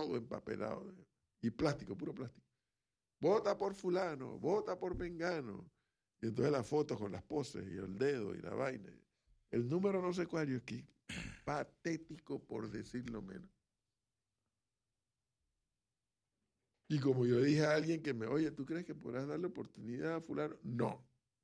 todo empapelado. Y plástico, puro plástico. Vota por fulano, vota por mengano. Y entonces las fotos con las poses y el dedo y la vaina. El número no sé cuál, es que patético por decirlo menos. Y como yo dije a alguien que oye, ¿tú crees que podrás darle oportunidad a fulano? No.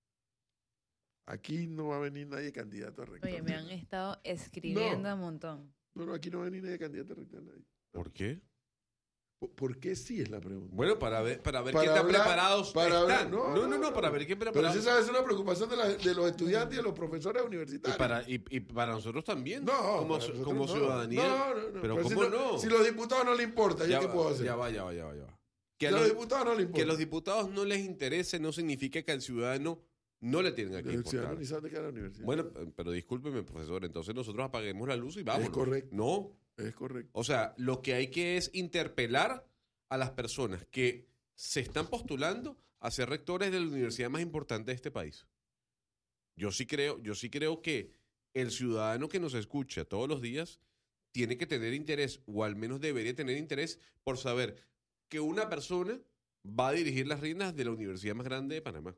Aquí no va a venir nadie candidato a rector. Oye, me han estado escribiendo un montón. No, aquí no va a venir nadie candidato a rector. Nadie. ¿Por qué? ¿Por qué sí es la pregunta? Bueno, para ver qué tan preparados están. No, para ver qué preparados. Pero esa es una preocupación de los estudiantes y de los profesores universitarios. Y para nosotros también, no, como ciudadanía. No. Pero ¿cómo no? Si los diputados no les importa, ¿qué puedo hacer? Ya va. Que a los diputados no les importa. Que a los diputados no les interese no significa que al ciudadano no le tenga que importar. Ciudadano ni sabe que es la universidad. Bueno, pero discúlpeme, profesor, entonces nosotros apaguemos la luz y vámonos. Es correcto. No. Es correcto. O sea, lo que hay que es interpelar a las personas que se están postulando a ser rectores de la universidad más importante de este país. Yo sí creo que el ciudadano que nos escucha todos los días tiene que tener interés, o al menos debería tener interés, por saber que una persona va a dirigir las riendas de la universidad más grande de Panamá.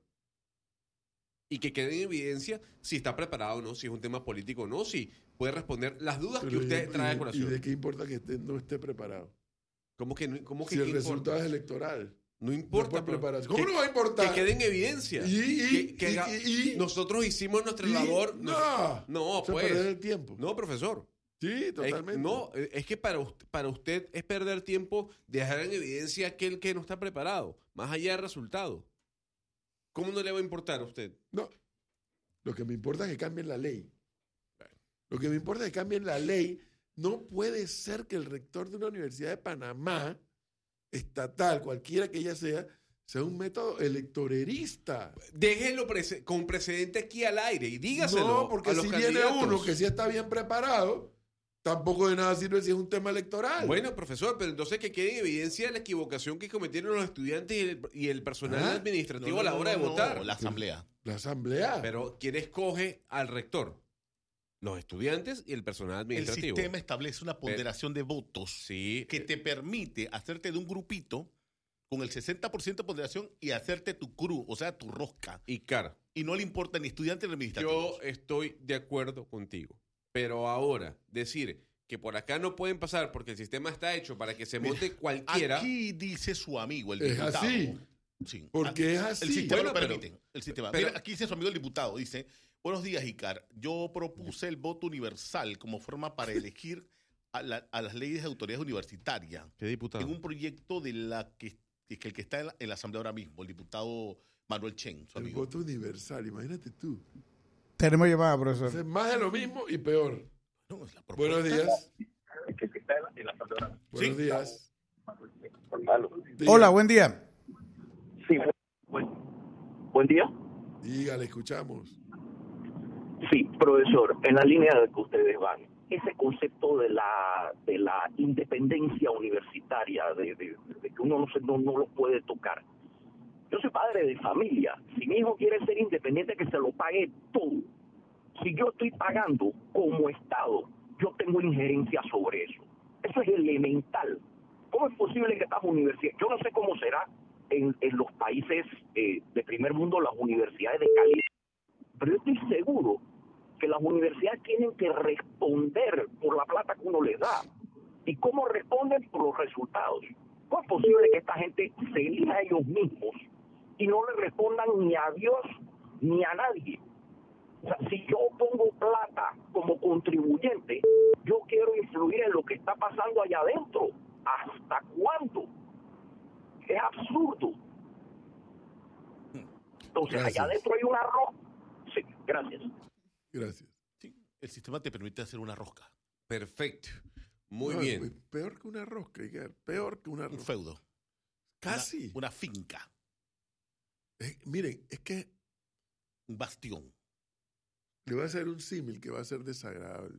Y que quede en evidencia si está preparado o no, si es un tema político o no, si puede responder las dudas que usted trae a colación. ¿Y de qué importa que no esté preparado? ¿Cómo que si el resultado es electoral? No importa. ¿Cómo no va a importar? Que quede en evidencia. Y nosotros hicimos nuestra labor. No, pues. Perder el tiempo. No, profesor. Sí, totalmente. Es que para usted es perder tiempo dejar en evidencia aquel que no está preparado, más allá del resultado. ¿Cómo no le va a importar a usted? No. Lo que me importa es que cambien la ley. Lo que me importa es que cambien la ley. No puede ser que el rector de una universidad de Panamá, estatal, cualquiera que ella sea un método electorerista. Déjenlo con precedente aquí al aire y dígaselo. No, porque a los si candidatos. Viene uno que sí está bien preparado, tampoco de nada sirve si es un tema electoral. Bueno, profesor, pero entonces que quede en evidencia la equivocación que cometieron los estudiantes y el personal administrativo a la hora de votar. La asamblea. La asamblea. Pero ¿quién escoge al rector? Los estudiantes y el personal administrativo. El sistema establece una ponderación de votos que te permite hacerte de un grupito con el 60% de ponderación y hacerte tu crew, o sea, tu rosca. Y no le importa ni estudiante ni administrativo. Yo estoy de acuerdo contigo. Pero ahora, decir que por acá no pueden pasar porque el sistema está hecho para que se monte cualquiera. Aquí dice su amigo, el diputado. Es así. Sí. Porque es así. El sistema lo permite. El sistema. Mira, aquí dice su amigo el diputado. Dice: buenos días, Icar. Yo propuse el voto universal como forma para elegir a las leyes de autoridades universitarias. ¿Qué diputado? En un proyecto de el que está en la asamblea ahora mismo, el diputado Manuel Chen, su amigo. El voto universal, imagínate tú. Tenemos llamada, profesor. Es más de lo mismo y peor. No, es la Buenos días. El que está en la asamblea. Buenos días. Hola, buen día. Sí, buen día. Dígale, escuchamos. Sí, profesor, en la línea de que ustedes van, ese concepto de la independencia universitaria, de que uno no lo puede tocar. Yo soy padre de familia. Si mi hijo quiere ser independiente, que se lo pague todo. Si yo estoy pagando como Estado, yo tengo injerencia sobre eso. Eso es elemental. ¿Cómo es posible que estas universidades, yo no sé cómo será en los países de primer mundo, las universidades de calidad, pero yo estoy seguro que las universidades tienen que responder por la plata que uno les da. ¿Y cómo responden? Por los resultados. ¿Cómo es posible que esta gente se elija a ellos mismos y no le respondan ni a Dios ni a nadie? O sea, si yo pongo plata como contribuyente, yo quiero influir en lo que está pasando allá adentro. ¿Hasta cuándo? Es absurdo. Entonces, Gracias. allá adentro hay un arroz. Sí, gracias. Gracias. Sí, el sistema te permite hacer una rosca. Perfecto. Muy bien. Peor que una rosca, Iker. Peor que una Un rosca. feudo. Casi. Una finca. Miren, es que Un bastión. le voy a hacer un símil que va a ser desagradable.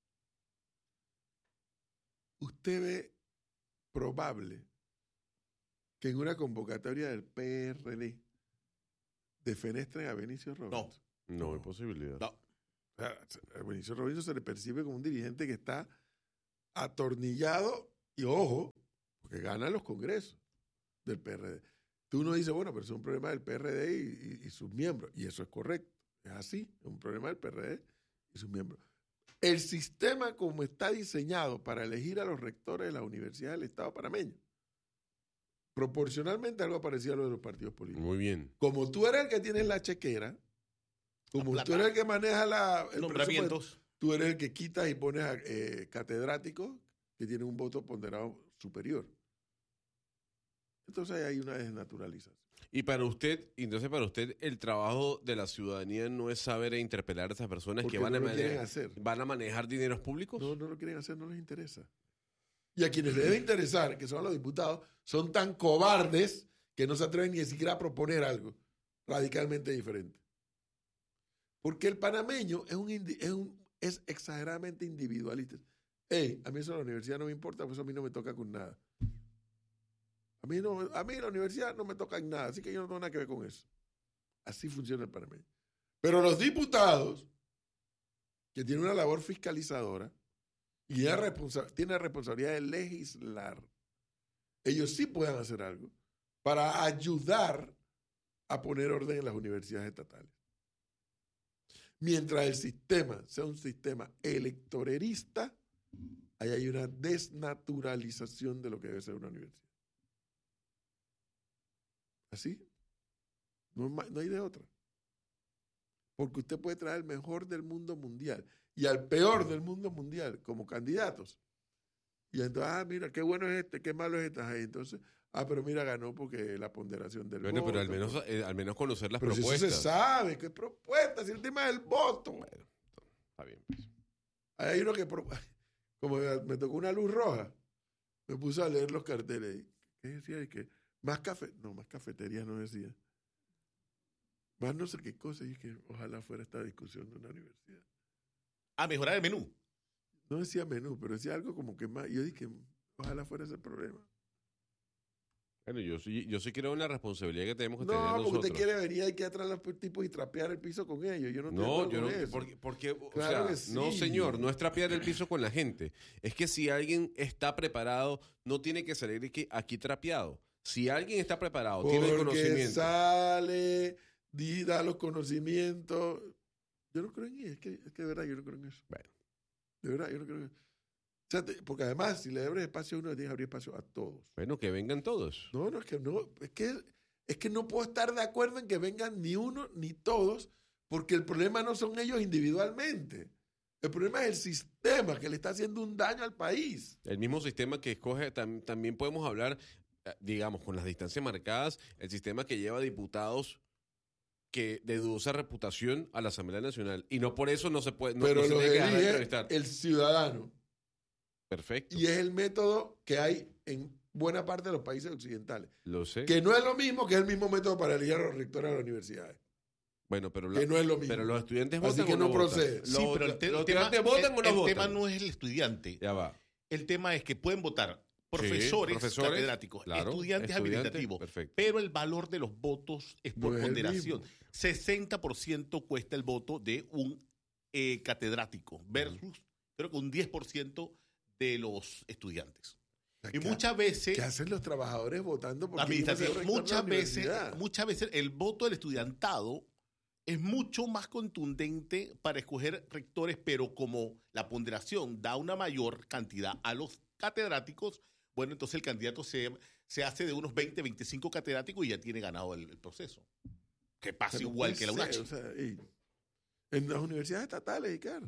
Usted ve probable que en una convocatoria del PRD defenestren a Benicio Robinson. No hay posibilidad. No. O sea, a Benicio Robinson se le percibe como un dirigente que está atornillado y, ojo, porque ganan los congresos del PRD. Tú no dices, bueno, pero es un problema del PRD y sus miembros. Y eso es correcto. Es así, es un problema del PRD y sus miembros. El sistema como está diseñado para elegir a los rectores de las universidades del Estado panameño, proporcionalmente algo parecido a lo de los partidos políticos. Muy bien. Como tú eres el que tienes la chequera, como tú eres el que maneja el nombramientos, tú eres el que quitas y pones a catedráticos que tienen un voto ponderado superior. Entonces hay una desnaturalización. Y para usted, el trabajo de la ciudadanía no es saber e interpelar a esas personas que van a manejar dineros públicos. No lo quieren hacer, no les interesa. Y a quienes les debe interesar, que son los diputados, son tan cobardes que no se atreven ni siquiera a proponer algo radicalmente diferente. Porque el panameño es exageradamente individualista. A mí eso de la universidad no me importa, pues eso a mí no me toca con nada. A mí la universidad no me toca en nada, así que yo no tengo nada que ver con eso. Así funciona el panameño. Pero los diputados, que tienen una labor fiscalizadora y tienen la responsabilidad de legislar, ellos sí pueden hacer algo para ayudar a poner orden en las universidades estatales. Mientras el sistema sea un sistema electorerista, ahí hay una desnaturalización de lo que debe ser una universidad. Así, no hay de otra. Porque usted puede traer el mejor del mundo mundial y al peor del mundo mundial como candidatos. Y entonces, mira, qué bueno es este, qué malo es este. Entonces, pero mira, ganó porque la ponderación del voto. Bueno, pero al menos conocer las pero propuestas. Si eso se sabe, ¿qué propuestas? Si el tema es el voto. Bueno, está bien. Pues. Hay uno que, como me tocó una luz roja, me puse a leer los carteles. ¿Qué decía? Y que más cafetería no decía. Más no sé qué cosa. Y que ojalá fuera esta discusión de una universidad. A mejorar el menú. No decía menú, pero decía algo como que más. Yo dije, ojalá fuera ese el problema. Bueno, yo sí creo en la responsabilidad que tenemos que tener nosotros. No, porque usted quiere venir aquí atrás a los tipos y trapear el piso con ellos. Yo no porque claro que sí. No, señor, no es trapear el piso con la gente. Es que si alguien está preparado, no tiene que salir aquí trapeado. Si alguien está preparado, tiene el conocimiento. Sale, da los conocimientos. Yo no creo en eso. Es que de verdad yo no creo en eso. Bueno. De verdad yo no creo en eso. O sea, porque además, si le abres espacio a uno, tienes que abrir espacio a todos. Bueno, que vengan todos. No, es que no puedo estar de acuerdo en que vengan ni uno ni todos, porque el problema no son ellos individualmente. El problema es el sistema que le está haciendo un daño al país. El mismo sistema que escoge, también podemos hablar, digamos, con las distancias marcadas, el sistema que lleva diputados que de dudosa reputación a la Asamblea Nacional. Y no por eso no se puede. Pero no lo se tiene que dejar de elige entrevistar. el ciudadano. Perfecto. Y es el método que hay en buena parte de los países occidentales. Lo sé. Que no es lo mismo que es el mismo método para elegir a los rectores de las universidades. Bueno, pero que no es lo mismo. Pero los estudiantes votan. Así que no procede. Sí, pero los estudiantes votan o no votan. El tema no es el estudiante. Ya va. El tema es que pueden votar profesores catedráticos, claro, estudiantes habilitativos. Perfecto. Pero el valor de los votos es por ponderación. 60% cuesta el voto de un catedrático versus, creo que un 10% de los estudiantes. Y muchas veces... ¿Qué hacen los trabajadores votando por muchas veces el voto del estudiantado es mucho más contundente para escoger rectores, pero como la ponderación da una mayor cantidad a los catedráticos, bueno, entonces el candidato se hace de unos 20, 25 catedráticos y ya tiene ganado el proceso. Que pasa pero igual que la UNACH. O sea, en las universidades estatales, Ricardo.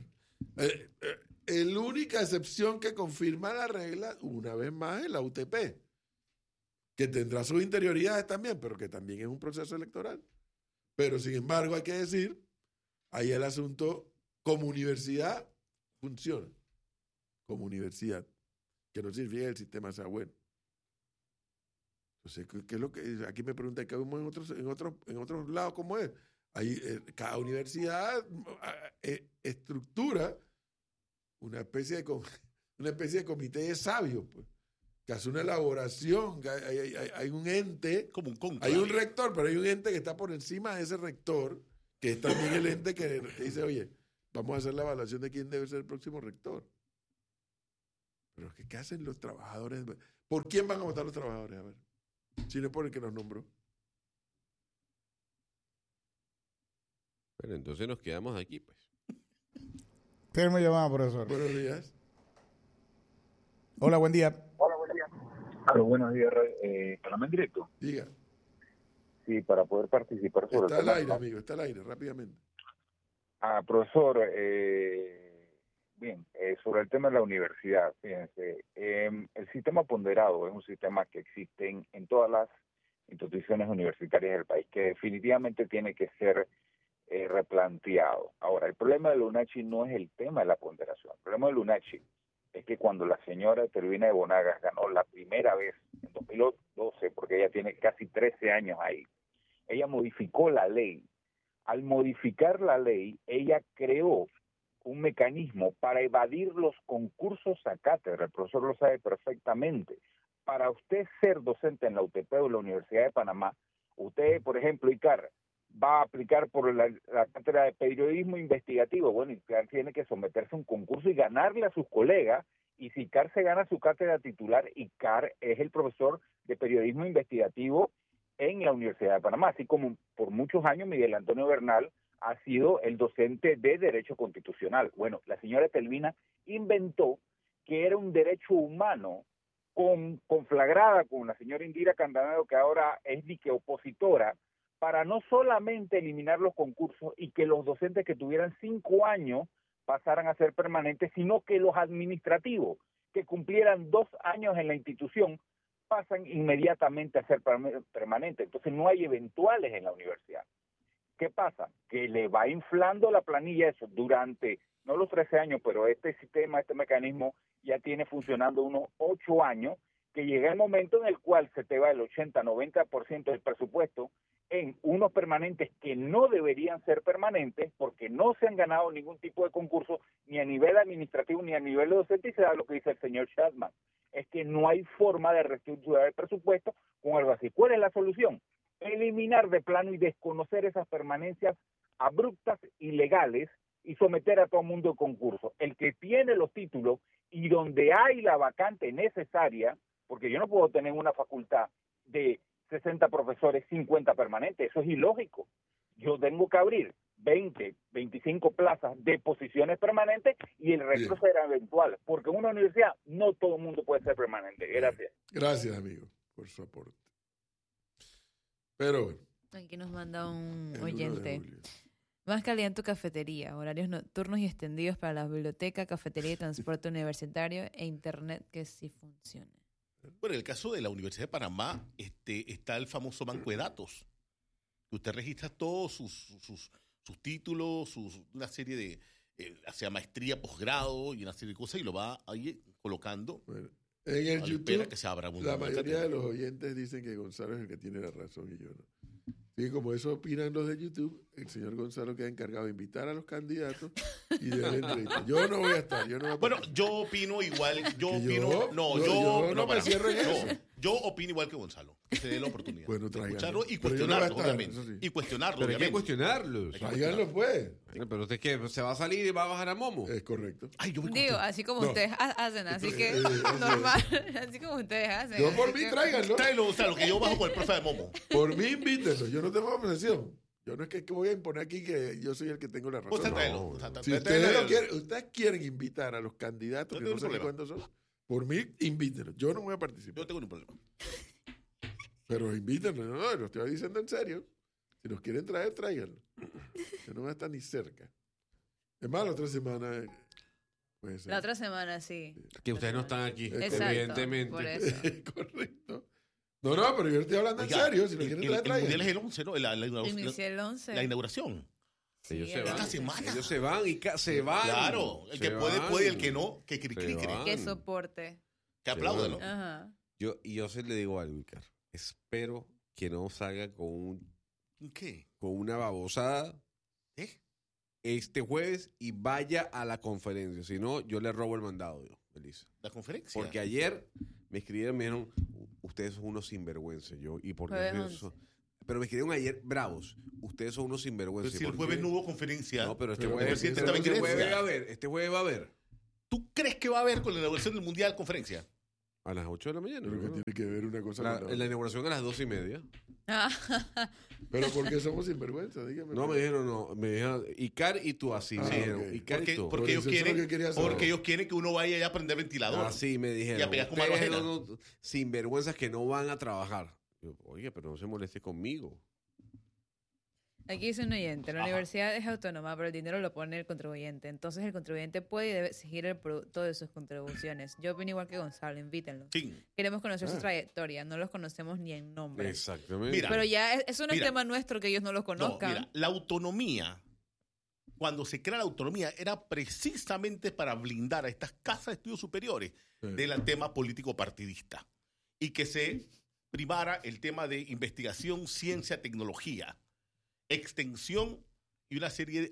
La única excepción que confirma la regla, una vez más, es la UTP, que tendrá sus interioridades también, pero que también es un proceso electoral. Pero, sin embargo, hay que decir, ahí el asunto, como universidad, funciona. Como universidad. Que no significa que el sistema sea bueno. Entonces, ¿qué es lo que aquí me preguntan? ¿Qué vemos en otros lados cómo es? Ahí, cada universidad estructura una especie de comité de sabios, pues, que hace una elaboración, que hay un ente, como un conclave. Hay un rector, pero hay un ente que está por encima de ese rector, que es también el ente que dice, oye, vamos a hacer la evaluación de quién debe ser el próximo rector. Pero ¿qué hacen los trabajadores? ¿Por quién van a votar los trabajadores? A ver. Si no es por el que los nombró. Pero entonces nos quedamos aquí, pues. Tenemos llamada, profesor. Buenos días. Hola, buen día. Hola, buen día. Claro, buenos días, Panamá en directo. Diga. Sí, para poder participar sobre está el tema. Está al aire, amigo, está al aire, rápidamente. Profesor, bien, sobre el tema de la universidad, fíjense, el sistema ponderado es un sistema que existe en todas las instituciones universitarias del país, que definitivamente tiene que ser replanteado. Ahora, el problema de la UNACHI no es el tema de la ponderación. El problema de la UNACHI es que cuando la señora Tervina de Bonagas ganó la primera vez en 2012, porque ella tiene casi 13 años ahí, ella modificó la ley. Al modificar la ley, ella creó un mecanismo para evadir los concursos a cátedra. El profesor lo sabe perfectamente. Para usted ser docente en la UTP o la Universidad de Panamá, usted, por ejemplo, ICAR, va a aplicar por la cátedra de periodismo investigativo. Bueno, ICAR tiene que someterse a un concurso y ganarle a sus colegas. Y si ICAR se gana su cátedra titular, ICAR es el profesor de periodismo investigativo en la Universidad de Panamá, así como por muchos años Miguel Antonio Bernal ha sido el docente de Derecho Constitucional. Bueno, la señora Telvina inventó que era un derecho humano conflagrada con la señora Indira Candanero, que ahora es dique opositora, para no solamente eliminar los concursos y que los docentes que tuvieran 5 años pasaran a ser permanentes, sino que los administrativos que cumplieran 2 años en la institución pasan inmediatamente a ser permanentes. Entonces no hay eventuales en la universidad. ¿Qué pasa? Que le va inflando la planilla eso durante, no los 13 años, pero este sistema, este mecanismo ya tiene funcionando unos 8 años, que llega el momento en el cual se te va el 80-90% del presupuesto en unos permanentes que no deberían ser permanentes porque no se han ganado ningún tipo de concurso ni a nivel administrativo ni a nivel docente, y se da lo que dice el señor Shatman, es que no hay forma de reestructurar el presupuesto con algo así. ¿Cuál es la solución? Eliminar de plano y desconocer esas permanencias abruptas y legales y someter a todo el mundo al concurso. El que tiene los títulos y donde hay la vacante necesaria, porque yo no puedo tener una facultad de 60 profesores, 50 permanentes, eso es ilógico. Yo tengo que abrir 20, 25 plazas de posiciones permanentes y el resto será eventual, porque en una universidad no todo el mundo puede ser permanente. Gracias. Gracias, amigo, por su aporte. Pero bueno. Aquí nos manda un oyente. Más calidad en tu cafetería, horarios nocturnos y extendidos para la biblioteca, cafetería y transporte universitario e internet que sí funcione. Bueno, en el caso de la Universidad de Panamá está el famoso banco de datos. Usted registra todos sus títulos, una serie de hacia maestría, posgrado y una serie de cosas y lo va ahí colocando. Bueno, en el YouTube, que se abra la mayoría de los oyentes dicen que Gonzalo es el que tiene la razón y yo no. Sí, como eso opinan los de YouTube, el señor Gonzalo queda encargado de invitar a los candidatos y de la entrevista. Yo no voy a estar. Bueno, yo opino igual. Yo opino igual que Gonzalo. Que se dé la oportunidad. Bueno, escucharlo y cuestionarlo, obviamente. Y cuestionarlo, pero hay que cuestionarlos. Tráiganlo, pues. Pero usted que se va a salir y va a bajar a Momo. Es correcto. Ay, digo, así como ustedes hacen, así que normal. Así como ustedes hacen. Yo por mí, tráiganlo. Tráiganlo, Gonzalo, que yo bajo con el profe de Momo. Por mí, invítenlo. Yo no tengo obsesión. Yo no es que voy a imponer aquí que yo soy el que tengo la razón. Si ustedes quieren invitar a los candidatos, que no sé cuántos son, por mí, invítenlos. Yo no voy a participar. Yo no tengo ningún problema. Pero invítenlos. No, lo estoy diciendo en serio. Si los quieren traer, tráiganlo. Yo no voy a estar ni cerca. Es más, la otra semana... puede ser. La otra semana, sí. Que ustedes no están aquí, exacto, evidentemente. Por eso. Correcto. No, pero yo estoy hablando en serio. Si lo quieren traer, tráiganlo. El mundial es el 11, ¿no? Inicia el 11. La inauguración. Sí, ellos se van. Esta semana. Ellos se van y se van. Claro. El que puede y el que no, que critique. Que soporte. Que aplaude, ¿no? Ajá. Yo se le digo algo, Icar. Espero que no salga con ¿qué? Con una babosada este jueves y vaya a la conferencia. Si no, yo le robo el mandado, Melissa. ¿La conferencia? Porque ayer me escribieron, me dijeron, ustedes son unos sinvergüenza. Pero me escribieron ayer bravos. Ustedes son unos sinvergüenza. Pero si el jueves no hubo conferencia. No, pero este jueves va a haber. ¿Tú crees que va a haber con la inauguración del Mundial conferencia? A las 8 de la mañana. Pero que tiene que ver una cosa con la inauguración a las 2:30. Pero ¿por qué somos sinvergüenza? Dígame. No, me dijeron, Icar y tú así. Me dijeron, okay. Icar y tú. Porque ellos quieren que uno vaya allá a prender ventilador. Así me dijeron. Y a pegar con mano ajena. Sinvergüenzas que no van a trabajar. Yo, oye, pero no se moleste conmigo. Aquí dice un oyente, la universidad es autónoma, pero el dinero lo pone el contribuyente. Entonces el contribuyente puede y debe exigir el producto de sus contribuciones. Yo opino igual que Gonzalo, invítenlo. Sí. Queremos conocer su trayectoria, no los conocemos ni en nombre. Exactamente. Mira, pero ya eso no es tema nuestro que ellos no los conozcan. No, mira, la autonomía, cuando se crea la autonomía, era precisamente para blindar a estas casas de estudios superiores del tema político partidista y que se primara el tema de investigación, ciencia, tecnología, extensión y una serie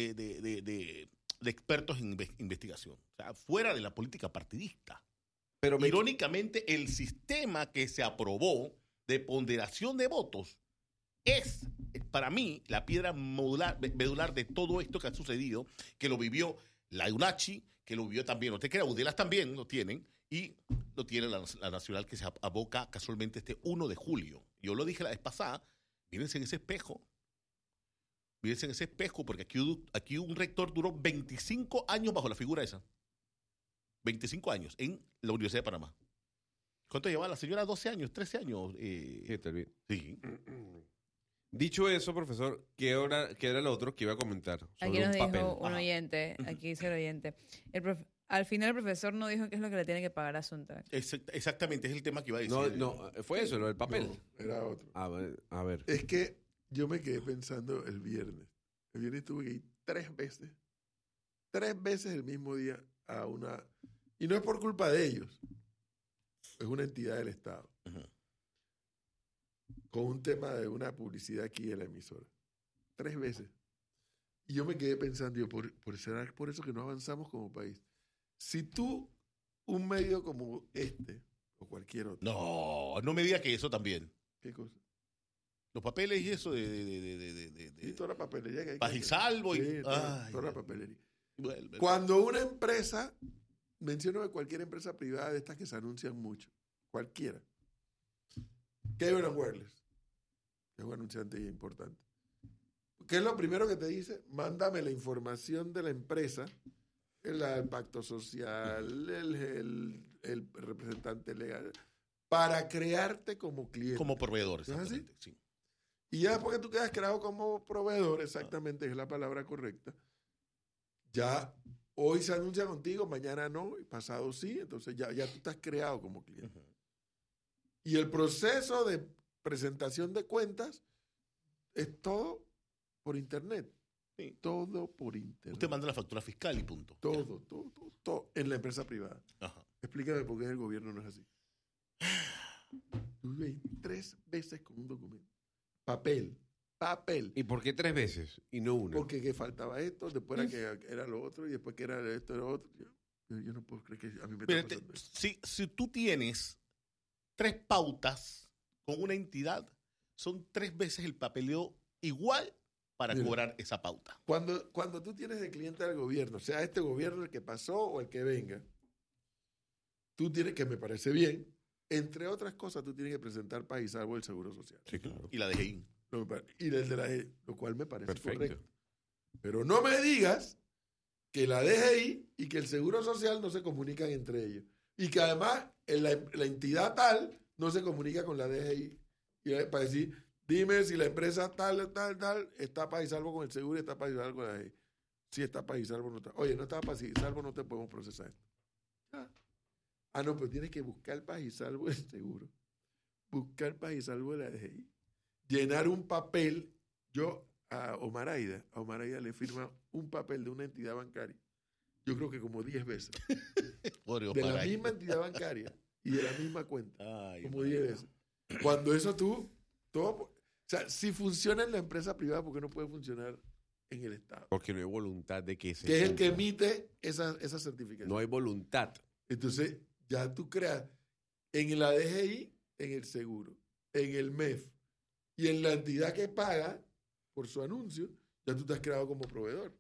de expertos en investigación. O sea, fuera de la política partidista. Pero irónicamente, el sistema que se aprobó de ponderación de votos es, para mí, la piedra medular de todo esto que ha sucedido, que lo vivió la UNACHI, que lo vivió también, no te creas, UDELAS también lo tienen, y lo tiene la Nacional, que se aboca casualmente este 1 de julio. Yo lo dije la vez pasada, mírense en ese espejo. Mírense en ese espejo, porque aquí un rector duró 25 años bajo la figura esa. 25 años en la Universidad de Panamá. ¿Cuánto llevaba la señora? 12 años, 13 años. Sí. Dicho eso, profesor, ¿qué era lo otro que iba a comentar? Aquí nos dijo un oyente, aquí dice el oyente. Al final el profesor no dijo qué es lo que le tiene que pagar a Sunta. Exactamente, es el tema que iba a decir. No, fue eso, lo del papel. No, era otro. A ver. Es que yo me quedé pensando el viernes. El viernes tuve que ir 3 veces. 3 veces el mismo día a una... Y no es por culpa de ellos. Es una entidad del Estado. Uh-huh. Con un tema de una publicidad aquí de la emisora. 3 veces. Y yo me quedé pensando, ¿será por eso que no avanzamos como país? Si tú, un medio como este, o cualquier otro... No me diga que eso también. ¿Qué cosa? Los papeles y eso Y toda la papelería que hay. Paz y salvo. Toda la papelería. Cuando una empresa, menciono de cualquier empresa privada de estas que se anuncian mucho, cualquiera, Cable & Wireless, que es un anunciante importante, ¿qué es lo primero que te dice? Mándame la información de la empresa, el pacto social, el representante legal, para crearte como cliente. Como proveedor, exactamente. ¿No es así? Sí. Y ya porque tú quedas creado como proveedor, exactamente, es la palabra correcta, ya hoy se anuncia contigo, mañana no, y pasado sí, entonces ya tú estás creado como cliente. Uh-huh. Y el proceso de presentación de cuentas es todo por internet. Sí. Todo por internet. Usted manda la factura fiscal y punto. Todo en la empresa privada. Ajá. Explícame por qué en el gobierno no es así. Tú ves 3 veces con un documento. Papel. ¿Y por qué 3 veces y no una? Porque que faltaba esto, después era lo otro, y después que era esto, lo otro. Yo no puedo creer que a mí me está pasando eso. Si tú tienes 3 pautas con una entidad, son 3 veces el papeleo igual para cobrar esa pauta. Cuando tú tienes de cliente al gobierno, sea este gobierno el que pasó o el que venga, tú tienes, que me parece bien, entre otras cosas, tú tienes que presentar Paz y Salvo del Seguro Social. Sí, claro. Y la DGI. Y el de la DGI, lo cual me parece correcto. Pero no me digas que la DGI y que el Seguro Social no se comunican entre ellos. Y que además la entidad tal no se comunica con la DGI. Y para decir, dime si la empresa tal, está Paz y Salvo con el seguro y está Paz y Salvo con la DGI. Si está Paz y Salvo, no está. Oye, no está Paz y Salvo, no te podemos procesar esto. No, pero tienes que buscar Paz y Salvo del seguro. Buscar Paz y Salvo de la DGI. Llenar un papel. Yo a Omar Aida le firma un papel de una entidad bancaria. Yo creo que como 10 veces. De la misma entidad bancaria y de la misma cuenta. Como 10 veces. Cuando eso o sea, si funciona en la empresa privada, ¿por qué no puede funcionar en el Estado? Porque no hay voluntad de que se... Que es el que emite esa certificación. No hay voluntad. Entonces, ya tú creas en la DGI, en el seguro, en el MEF y en la entidad que paga por su anuncio, ya tú te has creado como proveedor.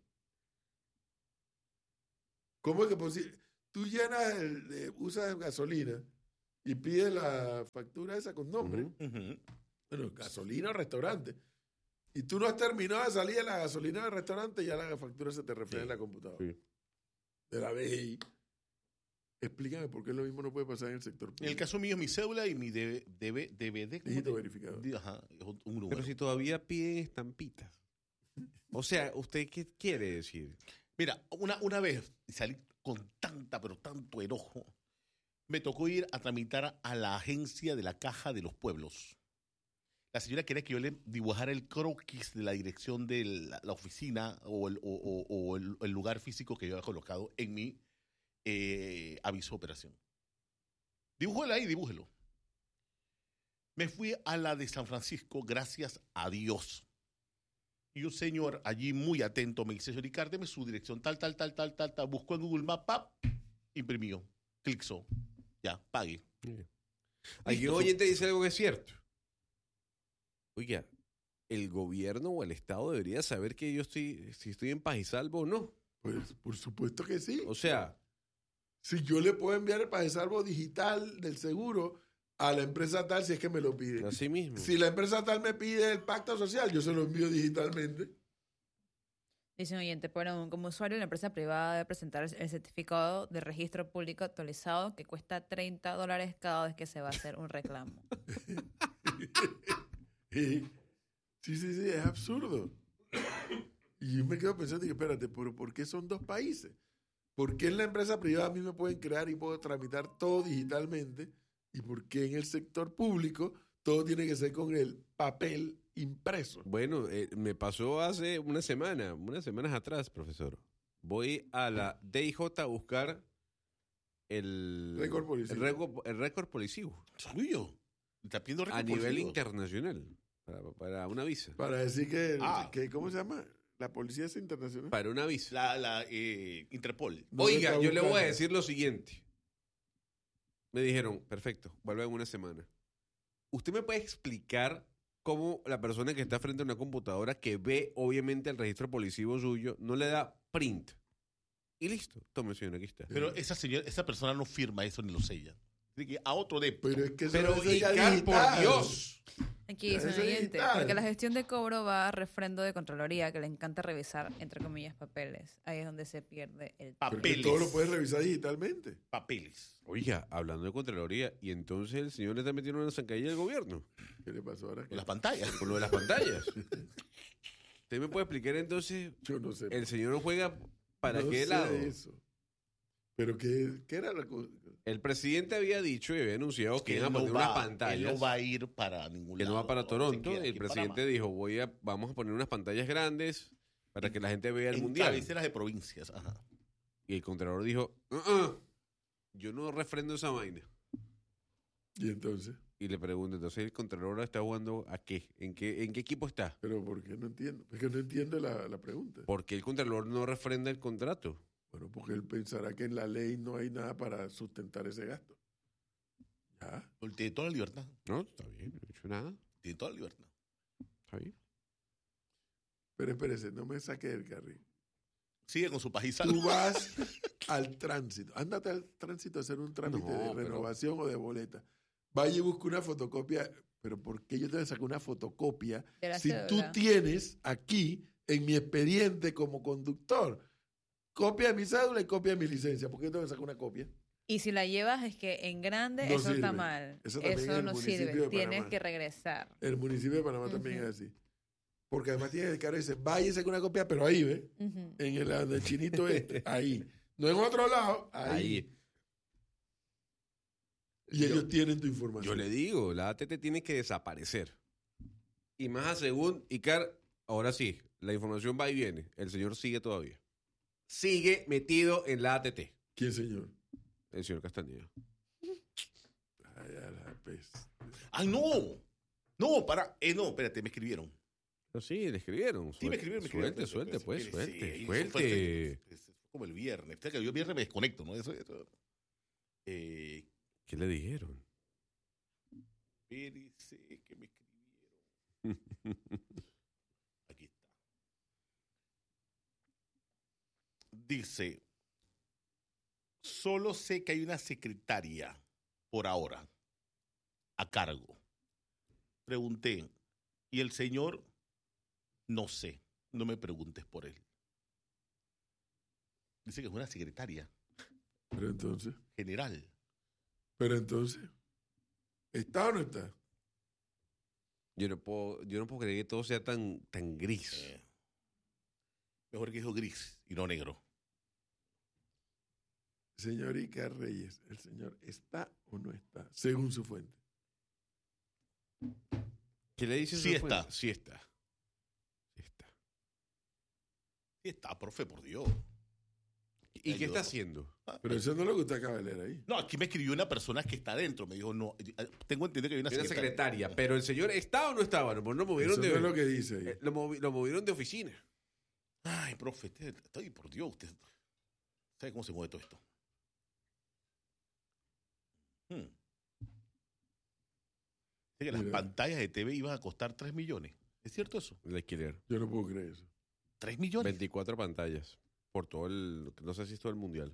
¿Cómo es que tú llenas, usas gasolina y pide la factura esa con nombre. Bueno, gasolina o restaurante. Y tú no has terminado de salir de la gasolina del restaurante y ya la factura se te refleja en la computadora. Sí. De la BGI. Explícame por qué lo mismo no puede pasar en el sector público. En el caso mío, mi cédula y mi DVD. Dígito verificado. Ajá, un número. Pero si todavía piden estampitas. O sea, ¿usted qué quiere decir? Mira, una vez salí con pero tanto enojo, me tocó ir a tramitar a la agencia de la Caja de los Pueblos. La señora quería que yo le dibujara el croquis de la dirección de la oficina o el lugar físico que yo había colocado en mi aviso de operación. Dibújelo ahí, dibújelo. Me fui a la de San Francisco, gracias a Dios. Y un señor allí muy atento me dice, señor Ricardo, deme su dirección, tal. Buscó en Google Maps, imprimió, clicsó, ya, pague. Aquí un oyente dice algo que es cierto. Oiga, el gobierno o el Estado debería saber que yo si estoy en paz y salvo o no. Pues por supuesto que sí. O sea, si yo le puedo enviar el paz y salvo digital del seguro a la empresa tal si es que me lo pide. Así mismo. Si la empresa tal me pide el pacto social, yo se lo envío digitalmente. Dice un oyente, pero como usuario, la empresa privada debe presentar el certificado de registro público actualizado que cuesta $30 cada vez que se va a hacer un reclamo. Sí, es absurdo. Y yo me quedo pensando, espérate, ¿pero por qué son dos países? ¿Por qué en la empresa privada a mí me pueden crear y puedo tramitar todo digitalmente? ¿Y por qué en el sector público todo tiene que ser con el papel impreso? Bueno, me pasó hace unas semanas atrás, profesor. Voy a la DIJ a buscar el récord policivo. El récord policivo. ¿Suyo? ¿Está pidiendo récord a nivel policivo? Internacional. Para una visa. Para decir que ¿cómo se llama? La policía es internacional. Para una visa. La Interpol. No. Oiga, yo le voy a decir lo siguiente. Me dijeron, perfecto, vuelve en una semana. ¿Usted me puede explicar cómo la persona que está frente a una computadora que ve obviamente el registro policivo suyo no le da print? Y listo, tome señor, aquí está. Pero esa persona no firma eso ni lo sella. Tiene que ir a otro débito. Pero es que por Dios. Aquí dice un oyente, porque la gestión de cobro va a refrendo de Contraloría, que le encanta revisar, entre comillas, papeles. Ahí es donde se pierde el papeles. Todo lo puedes revisar digitalmente. Papeles. Oiga, hablando de Contraloría, y entonces el señor le está metiendo una zancadilla del gobierno. ¿Qué le pasó ahora? Con las pantallas. Por lo de las pantallas. ¿Usted me puede explicar entonces? Yo no sé. ¿El señor juega para qué lado? Eso. ¿Pero qué era la cosa? El presidente había dicho y había anunciado que iba a poner unas pantallas. Él no va a ir para ningún lado. Que no va para Toronto. El presidente dijo, vamos a poner unas pantallas grandes para que la gente vea el mundial. Cabeceras de provincias. Ajá. Y el Contralor dijo, yo no refrendo esa vaina. ¿Y entonces? Y le pregunto, entonces el Contralor está jugando ¿a qué? ¿En qué equipo está? Pero ¿por qué no entiendo? Es que no entiendo la pregunta. ¿Por qué el Contralor no refrenda el contrato? Bueno, porque él pensará que en la ley no hay nada para sustentar ese gasto. ¿Ya? Él tiene toda la libertad. No, está bien, no he hecho nada. Tiene toda la libertad. Está bien. Pero espérese, no me saque del carril. Sigue con su pajizal. Tú vas al tránsito. Ándate al tránsito a hacer un trámite de renovación o de boleta. Vaya y busca una fotocopia. Pero ¿por qué yo te voy a sacar una fotocopia si tú tienes aquí en mi expediente como conductor copia de mi cédula y copia de mi licencia? ¿Por qué yo te voy a sacar una copia? Y si la llevas es que en grande no eso sirve. Está mal. Eso no sirve. Tienes que regresar. El municipio de Panamá también es así. Porque además tiene el carro y dice, váyase con una copia, pero ahí, ¿ve? En el chinito ahí. No en otro lado, ahí. Y ellos tienen tu información. Yo le digo, la ATT tiene que desaparecer. Y más según Icar, ahora sí, la información va y viene. El señor sigue todavía. Sigue metido en la ATT. ¿Quién señor? El señor Castañeda. Ay, a la peste. ¡Ay, no! No, espérate, me escribieron. No, sí, le escribieron. Sí, me escribieron. Suelte. Fue como el viernes. Yo el viernes me desconecto, ¿no? Eso. ¿Qué le dijeron? Espérese que me escribieron. Aquí está. Dice, solo sé que hay una secretaria por ahora a cargo. Pregunté, y el señor, no sé, no me preguntes por él. Dice que es una secretaria. Pero entonces. General. Pero entonces. ¿Está o no está? Yo no puedo creer que todo sea tan gris. Mejor que dijo gris y no negro. Señor Icar Reyes, ¿el señor está o no está? Según su fuente. ¿Qué le dice Sí está. Sí está. Sí está. Sí está, profe, por Dios. ¿Y qué está haciendo? Pero eso no es lo que usted acaba de leer ahí. No, aquí me escribió una persona que está adentro. Me dijo, no, tengo entendido que hay una secretaria. Pero el señor está o no estaba. No movieron eso no es lo que dice ahí. Lo movieron de oficina. Ay, profe, ay, por Dios, usted sabe cómo se mueve todo esto. Que las pantallas de TV iban a costar 3 millones. ¿Es cierto eso? El alquiler. Yo no puedo creer eso. ¿3 millones? 24 pantallas. Por todo no sé si es todo el mundial.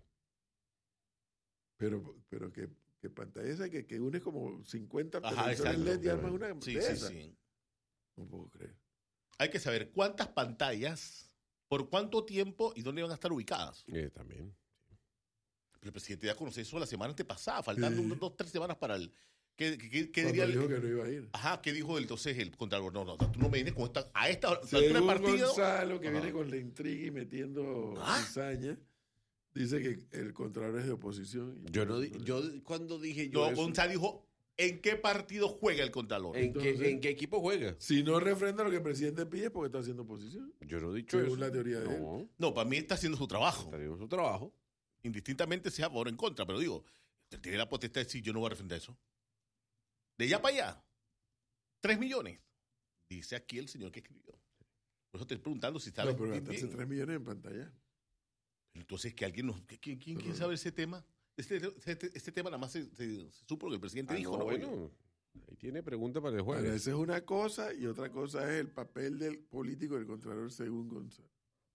Pero que pantalla esa que une como 50 televisores LED y arma una sí. No puedo creer. Hay que saber cuántas pantallas, por cuánto tiempo y dónde van a estar ubicadas. También. Pero el presidente ya conoció eso la semana antepasada, faltando 2, 3 semanas para el... ¿Qué diría dijo que no iba a ir. Ajá, ¿qué dijo entonces el Contralor? No, tú no me vienes con esta... A esta altura del del partido... Gonzalo, que viene con la intriga y metiendo cizaña, dice que el Contralor es de oposición. Yo cuando dije yo... No, Gonzalo dijo, ¿en qué partido juega el Contralor? ¿En qué equipo juega? Si no refrenda lo que el presidente pide es porque está haciendo oposición. Yo no he dicho según eso. La teoría de él. No, para mí está haciendo su trabajo. Está haciendo su trabajo. Indistintamente sea a favor o en contra, pero digo, usted tiene la potestad de decir, yo no voy a refrendar eso. De allá para allá, 3 millones. Dice aquí el señor que escribió. Por eso estoy preguntando si sabe. No, pero gastarse 3 millones en pantalla. Entonces, que alguien nos... ¿Quién quiere saber ese tema? Este tema nada más se supo lo que el presidente dijo. Bueno, ahí tiene pregunta para el jueves. Pero esa es una cosa y otra cosa es el papel del político del Contralor según Gonzalo.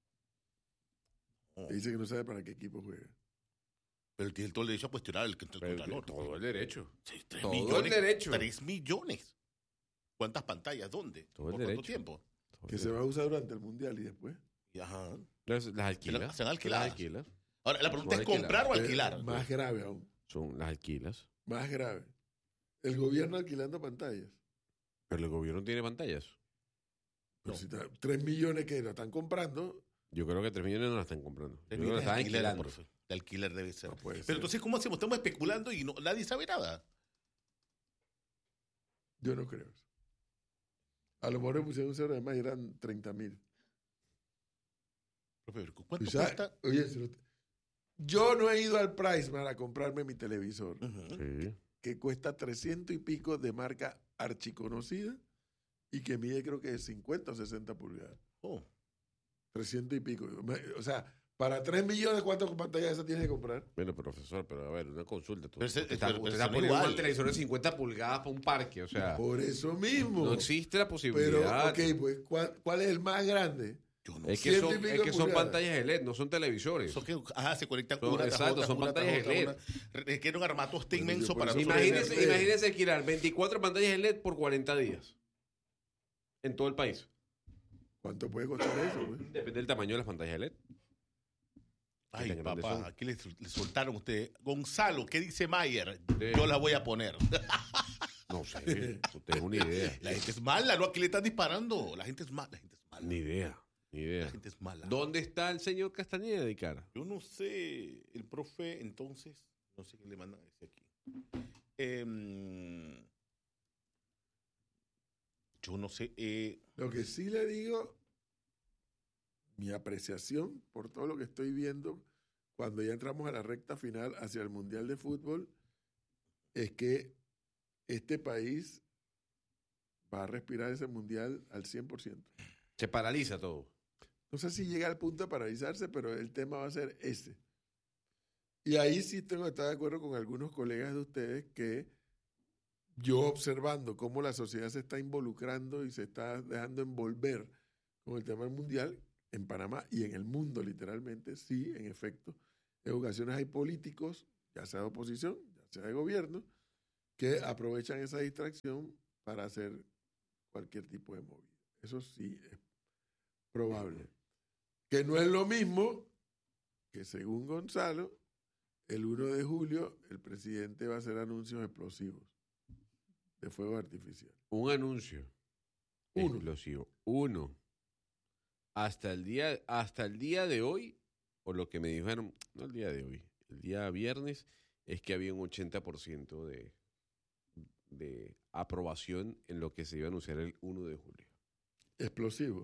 Dice que no sabe para qué equipo juega. Pero él tiene todo el derecho a cuestionar el Contralor. Todo el derecho. Sí, 3 todo millones, el derecho. 3 millones. ¿Cuántas pantallas? ¿Dónde? Todo el ¿Por derecho. cuánto tiempo? Que se va a usar durante el Mundial y después. Ajá. Las alquilas. Se han alquilado. Las alquilas. Ahora, la pregunta es comprar o alquilar. Más grave aún. Son las alquilas. Más grave. El gobierno alquilando pantallas. Pero el gobierno tiene pantallas. Pero si 3 millones que lo están comprando. Yo creo que 3 millones no la están comprando. Yo creo que la están alquilando. De alquiler debe ser. No puede Pero ser. entonces, ¿cómo hacemos? Estamos especulando y nadie sabe nada. Yo no creo eso. A lo mejor le pusieron un cero, además eran 30,000. ¿Cuánto cuesta? Oye, yo no he ido al Pricemart a comprarme mi televisor, que cuesta 300 y pico de marca archiconocida y que mide creo que 50 o 60 pulgadas. 300 y pico. O sea, para 3 millones, ¿cuántas pantallas esas tienes que comprar? Bueno, profesor, pero a ver, una consulta. Usted está poniendo un televisor de 50 pulgadas para un parque, o sea. Por eso mismo. No existe la posibilidad. Pero, pues, ¿cuál es el más grande? Yo no es que son pantallas de LED, no son televisores. Se conectan exacto, son pantallas de LED. Requiere un armatoste inmenso para... Imagínese alquilar 24 pantallas de LED por 40 días. En todo el país. ¿Cuánto puede costar eso? Güey? Depende del tamaño de las pantallas de LED. Ay, papá, aquí le soltaron usted. Gonzalo, ¿qué dice Mayer? Yo la voy a poner. No sé, usted es una idea. La gente es mala, ¿no? Aquí le están disparando. La gente es mala. Ni idea. La gente es mala. ¿Dónde está el señor Castañeda, de cara? Yo no sé. El profe, entonces, no sé qué le mandan a decir aquí. Yo no sé. Lo que sí le digo, mi apreciación por todo lo que estoy viendo cuando ya entramos a la recta final hacia el Mundial de Fútbol, es que este país va a respirar ese Mundial al 100%. Se paraliza todo. No sé si llega al punto de paralizarse, pero el tema va a ser ese. Y ahí sí tengo que estar de acuerdo con algunos colegas de ustedes que yo observando cómo la sociedad se está involucrando y se está dejando envolver con el tema del Mundial, en Panamá y en el mundo literalmente, sí, en efecto, en ocasiones hay políticos, ya sea de oposición, ya sea de gobierno, que aprovechan esa distracción para hacer cualquier tipo de movida. Eso sí es probable. Que no es lo mismo que, según Gonzalo, el 1 de julio el presidente va a hacer anuncios explosivos de fuego artificial. Un anuncio explosivo. Uno. Hasta el día de hoy, o lo que me dijeron, no el día de hoy, el día viernes, es que había un 80% de aprobación en lo que se iba a anunciar el 1 de julio. Explosivo.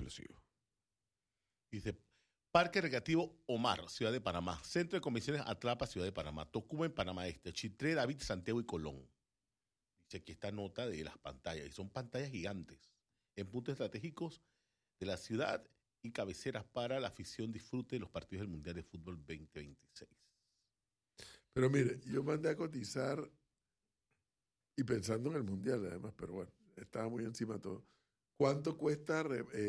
Dice, Parque Recreativo Omar, Ciudad de Panamá. Centro de Convenciones Atlapa, Ciudad de Panamá. Tocumen en Panamá Este. Chitré, David, Santiago y Colón. Dice aquí esta nota de las pantallas. Y son pantallas gigantes en puntos estratégicos de la ciudad y cabeceras para la afición disfrute de los partidos del Mundial de Fútbol 2026. Pero mire, yo mandé a cotizar y pensando en el Mundial además, pero bueno, estaba muy encima de todo. ¿Cuánto cuesta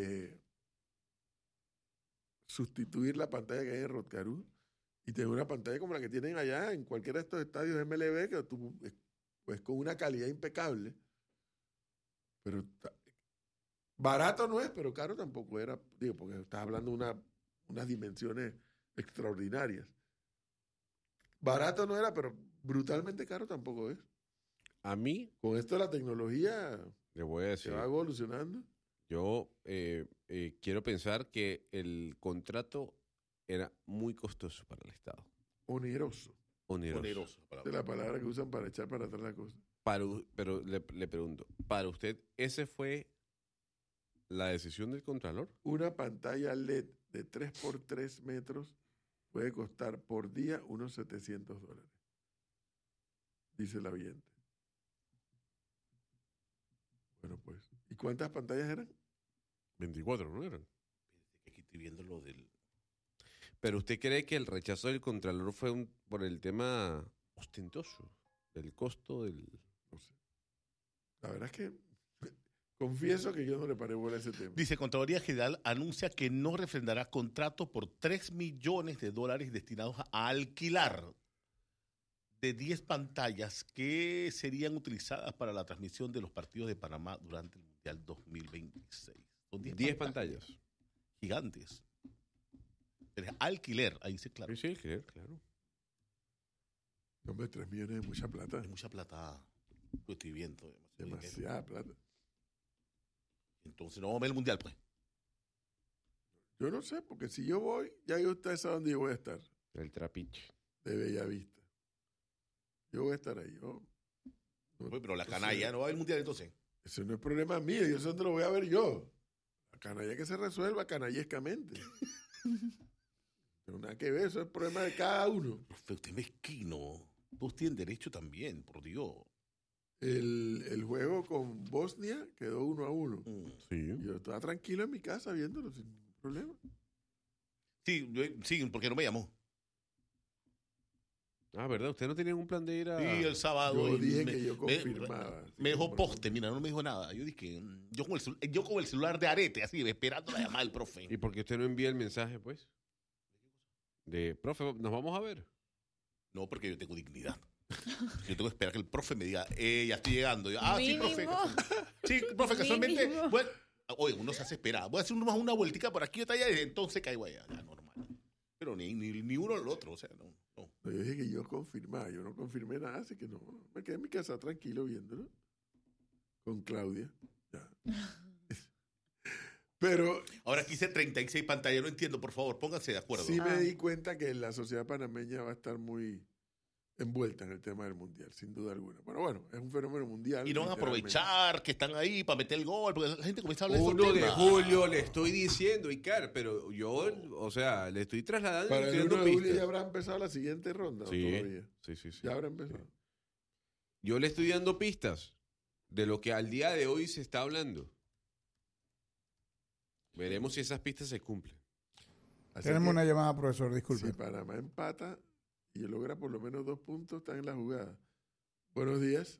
sustituir la pantalla que hay en Rotcarú y tener una pantalla como la que tienen allá en cualquiera de estos estadios de MLB, que tú, pues con una calidad impecable? Pero barato no es, pero caro tampoco era, digo, porque estás hablando de unas dimensiones extraordinarias. Barato no era, pero brutalmente caro tampoco es. A mí, con esto de la tecnología, le voy a decir, se va evolucionando. Yo quiero pensar que el contrato era muy costoso para el Estado. Oneroso. De la palabra que usan para echar para atrás la cosa. Pero le pregunto, ¿para usted ese fue la decisión del Contralor? Una pantalla LED de 3x3 metros puede costar por día unos $700, dice el oyente. Bueno, pues, ¿y cuántas pantallas eran? 24, ¿no eran? Aquí estoy viendo lo del... Pero ¿usted cree que el rechazo del Contralor fue por el tema ostentoso, del costo del...? No sé. La verdad es que confieso que yo no le paré bola a ese tema. Dice, Contraloría General anuncia que no refrendará contrato por $3 millones destinados a alquilar de 10 pantallas que serían utilizadas para la transmisión de los partidos de Panamá durante el Mundial 2026. Son 10 pantallas. Gigantes. Pero es alquiler, ahí dice claro. Sí, alquiler, claro. Hombre, 3 millones es mucha plata. Es mucha plata. Lo estoy viendo. Demasiada plata. Entonces no vamos a ver el Mundial, pues. Yo no sé, porque si yo voy, ya ustedes saben dónde yo voy a estar. El Trapiche. De Bellavista. Yo voy a estar ahí. Pero la canalla no va a haber Mundial entonces. Eso no es problema mío, yo eso dónde lo voy a ver yo. La canalla que se resuelva canallescamente. No nada que ver, eso es el problema de cada uno. Profe, usted es mezquino. Todos tienen derecho también, por Dios. El juego con Bosnia quedó 1-1. Sí. Yo estaba tranquilo en mi casa viéndolo sin problema. Sí, porque no me llamó. Ah, ¿verdad? ¿Usted no tenía un plan de ir a...? Sí, el sábado. Yo dije que yo confirmaba. Me dejó poste, mira, no me dijo nada. Yo dije, yo con el celular de arete, así, esperando la llamada del profe. ¿Y por qué usted no envía el mensaje, pues? De, profe, ¿nos vamos a ver? No, porque yo tengo dignidad. Yo tengo que esperar que el profe me diga, ya estoy llegando. Yo, sí, profe. Sí, profe, casualmente. Bueno, oye, uno se hace esperar. Voy a hacer más una vueltica por aquí, otra allá, y entonces caigo allá. Ya, normal. Pero ni uno ni el otro, o sea, no. Yo dije que yo confirmaba, yo no confirmé nada, así que no, me quedé en mi casa tranquilo viéndolo con Claudia. Ya. Pero ahora quise 36 pantallas, no entiendo, por favor, pónganse de acuerdo. Sí me di cuenta que la sociedad panameña va a estar muy envuelta en el tema del Mundial, sin duda alguna. Bueno, es un fenómeno mundial. Y no van a aprovechar que están ahí para meter el gol, porque la gente comienza a hablar de 1 de julio le estoy diciendo, Icar, pero yo, o sea, le estoy trasladando. Para el 1 de julio ya habrá empezado la siguiente ronda. Sí, todavía. Sí. Ya habrá empezado. Yo le estoy dando pistas de lo que al día de hoy se está hablando. Veremos si esas pistas se cumplen. Tenemos una llamada, profesor, disculpe. Si Panamá empata y logra por lo menos 2 puntos, está en la jugada. Buenos días.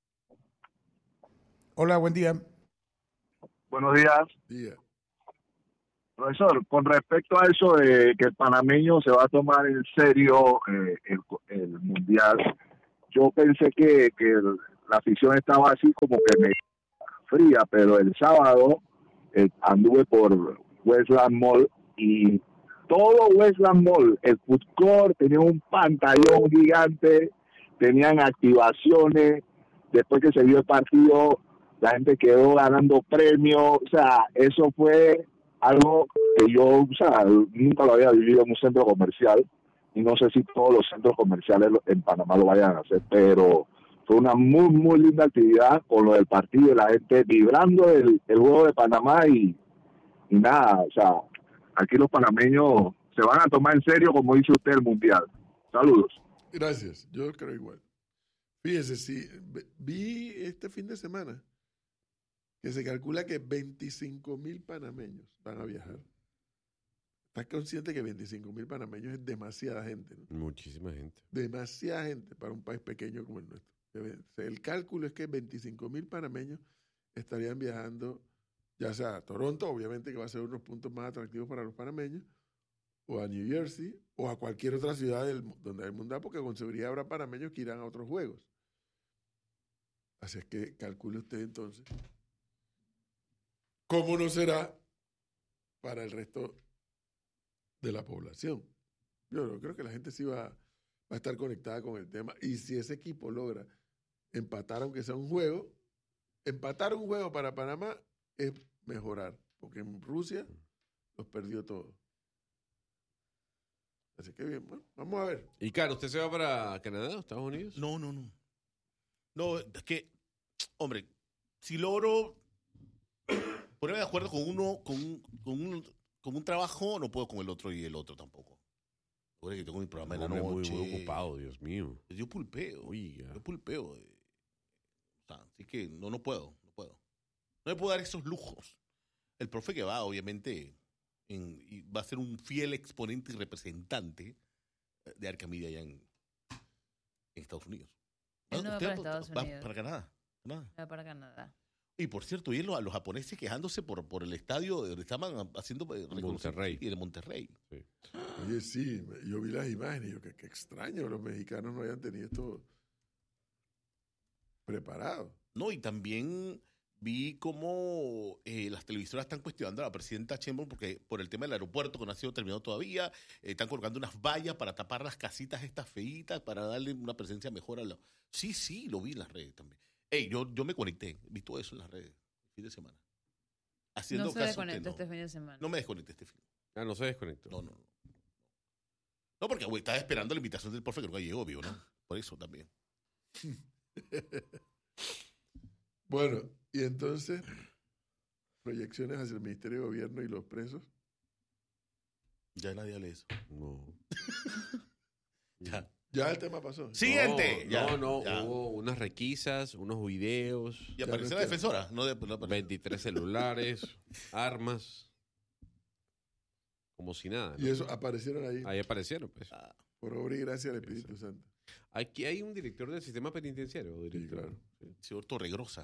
Hola, buen día. Buenos días. Día. Profesor, con respecto a eso de que el panameño se va a tomar en serio el Mundial, yo pensé que la afición estaba así como que me fría, pero el sábado anduve por Westland Mall y todo Westland Mall, el food court tenía un pantallón gigante, tenían activaciones, después que se dio el partido, la gente quedó ganando premios, o sea, eso fue algo que yo, o sea, nunca lo había vivido en un centro comercial, y no sé si todos los centros comerciales en Panamá lo vayan a hacer, pero fue una muy, muy linda actividad con lo del partido, la gente vibrando el juego de Panamá y nada, o sea, aquí los panameños se van a tomar en serio, como dice usted, el Mundial. Saludos. Gracias, yo creo igual. Fíjese, sí, vi este fin de semana que se calcula que 25,000 panameños van a viajar. ¿Estás consciente que 25,000 panameños es demasiada gente? ¿No? Muchísima gente. Demasiada gente para un país pequeño como el nuestro. El cálculo es que 25,000 panameños estarían viajando, ya sea a Toronto, obviamente que va a ser uno de los puntos más atractivos para los panameños, o a New Jersey, o a cualquier otra ciudad donde hay mundial, porque con seguridad habrá panameños que irán a otros juegos. Así es que calcule usted entonces cómo no será para el resto de la población. Yo creo que la gente sí va a estar conectada con el tema, y si ese equipo logra empatar, aunque sea un juego, empatar un juego para Panamá es mejorar, porque en Rusia los perdió todos. Así que bien, bueno, vamos a ver. Y claro, ¿usted se va para Canadá o Estados Unidos? No. No, es que, hombre, si logro ponerme de acuerdo con uno, con un trabajo, no puedo con el otro y el otro tampoco. Ahora que tengo mi programa en la noche. Muy ocupado, Dios mío. Yo pulpeo. Oiga. Yo pulpeo. O sea, así que no puedo. No me puedo dar esos lujos. El profe que va, obviamente, y va a ser un fiel exponente y representante de Arcamedia allá en Estados Unidos. Él no va para Estados Unidos. Para Canadá. Va para Canadá. Y por cierto, y los japoneses quejándose por el estadio donde estaban haciendo Monterrey. Y de Monterrey. Sí. Oye, sí, yo vi las imágenes, yo qué extraño que los mexicanos no hayan tenido esto preparado. No, y también vi cómo las televisoras están cuestionando a la presidenta Sheinbaum porque por el tema del aeropuerto que no ha sido terminado todavía, están colocando unas vallas para tapar las casitas estas feitas, para darle una presencia mejor a la... Sí, lo vi en las redes también. Yo me conecté, vi todo eso en las redes, el fin de semana. Haciendo no se caso desconectó este fin de semana. No me desconecté este fin. No se desconectó. No. No, porque estaba esperando la invitación del profe que nunca llegó, obvio, ¿no? Por eso también. Bueno, y entonces, proyecciones hacia el Ministerio de Gobierno y los presos. Ya nadie lee eso. No. Ya el tema pasó. Siguiente. No, hubo unas requisas, unos videos. ¿Y apareció la defensora? No 23 celulares, armas. Como si nada. ¿No? Y eso aparecieron ahí. Ahí aparecieron, pues. Por obra y gracia del Espíritu Santo. Aquí hay un director del sistema penitenciario. Sí, claro. Señor Torregrosa.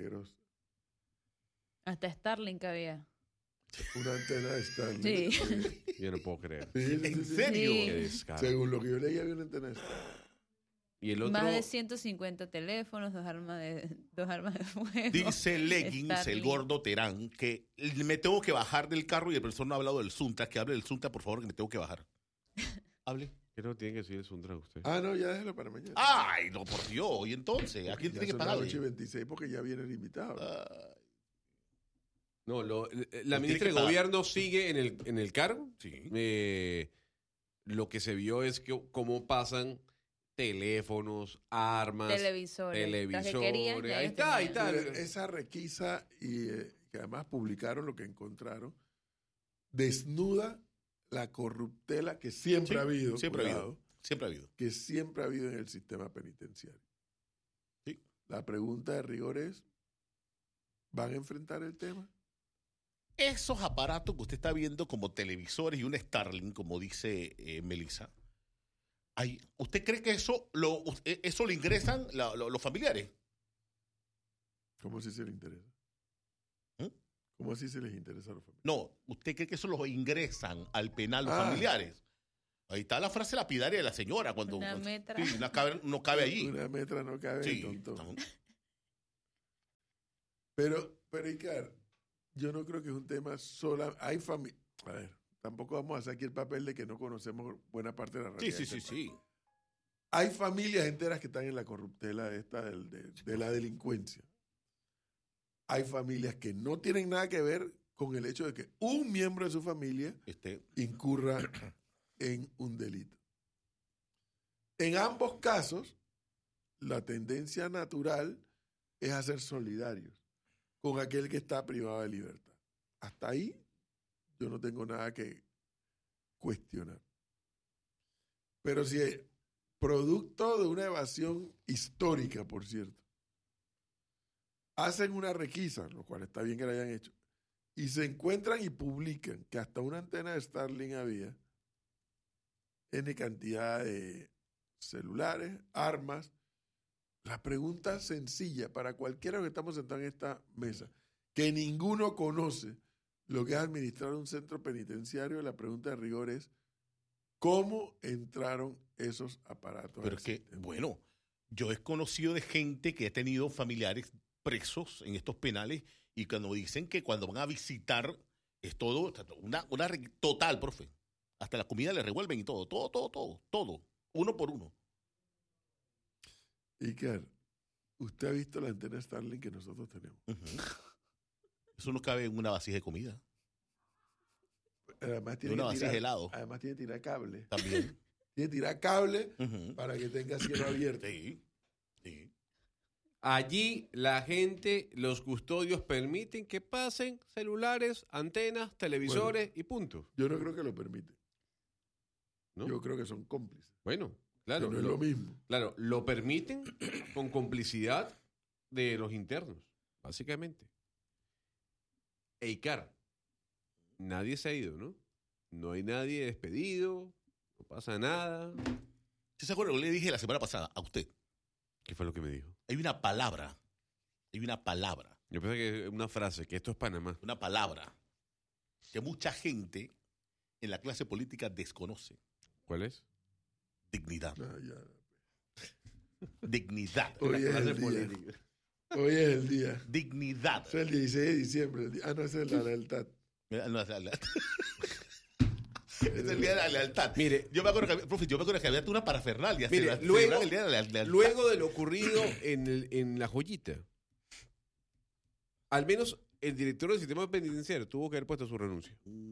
Hasta Starlink había. Una antena de Starlink. Sí. Yo no puedo creer. ¿En serio? Sí. Según lo que yo leí, había una antena de Starlink. Y el otro... Más de 150 teléfonos, dos armas de fuego. Dice Leggings, el gordo Terán, que me tengo que bajar del carro y el profesor no ha hablado del Sunta. Que hable del Sunta, por favor, que me tengo que bajar. Hable. ¿Qué no tiene que decir el Sunta usted? No, ya déjelo para mañana. Ay, no, por Dios. ¿Y entonces? ¿A quién tiene que pagar? 8:26 porque ya viene el invitado. No, la ministra de Gobierno sigue en el cargo. Sí. Lo que se vio es que cómo pasan teléfonos, armas, televisores. Ahí está. Esa requisa, y que además publicaron lo que encontraron, desnuda la corruptela que siempre ha habido. Siempre ha habido. Que siempre ha habido en el sistema penitenciario. Sí. La pregunta de rigor es, ¿van a enfrentar el tema? Esos aparatos que usted está viendo como televisores y un Starlink, como dice Melissa, ¿usted cree que eso lo ingresan los familiares? ¿Cómo así se les interesa? ¿Cómo así se les interesa a los familiares? No, ¿usted cree que eso lo ingresan al penal los familiares? Ahí está la frase lapidaria de la señora. Cuando, una metra. Sí, no cabe allí. Una metra no cabe, Sí, tonto. Pero Icar, yo no creo que es un tema solo. Hay familia. A ver, tampoco vamos a hacer aquí el papel de que no conocemos buena parte de la realidad. Sí. Hay familias enteras que están en la corruptela de la delincuencia. Hay familias que no tienen nada que ver con el hecho de que un miembro de su familia incurra en un delito. En ambos casos, la tendencia natural es a ser solidarios con aquel que está privado de libertad. Hasta ahí yo no tengo nada que cuestionar. Pero si es producto de una evasión histórica, por cierto, hacen una requisa, lo cual está bien que la hayan hecho, y se encuentran y publican que hasta una antena de Starlink había N cantidad de celulares, armas. La pregunta sencilla para cualquiera que estamos sentados en esta mesa, que ninguno conoce lo que es administrar un centro penitenciario, la pregunta de rigor es, ¿cómo entraron esos aparatos? Pero es que, bueno, yo he conocido de gente que ha tenido familiares presos en estos penales y cuando dicen que cuando van a visitar es todo, una total, profe. Hasta la comida le revuelven y todo, uno por uno. Iker, usted ha visto la antena Starlink que nosotros tenemos. Eso no cabe en una vasija de comida. Además tiene una vasija de helado. Además tiene que tirar cable. También. Tiene que tirar cable para que tenga cielo abierto. Sí. Allí la gente, los custodios permiten que pasen celulares, antenas, televisores y punto. Yo no creo que lo permiten. ¿No? Yo creo que son cómplices. Bueno, claro. No es lo mismo. Claro, lo permiten con complicidad de los internos, básicamente. Icar, nadie se ha ido, ¿no? No hay nadie despedido, no pasa nada. ¿Sí se acuerda? Yo le dije la semana pasada a usted. ¿Qué fue lo que me dijo? Hay una palabra. Yo pensé que una frase, que esto es Panamá. Una palabra que mucha gente en la clase política desconoce. ¿Cuál es? Dignidad. Ya. Dignidad. Hoy es el día. Hoy es el día. Dignidad. Es el 16 de diciembre. No, esa es la lealtad. No, es la lealtad. Es el día de la lealtad. Mire, yo me acuerdo que había una parafernalia. Mire, luego de lo ocurrido en La Joyita, al menos el director del sistema penitenciario tuvo que haber puesto su renuncia.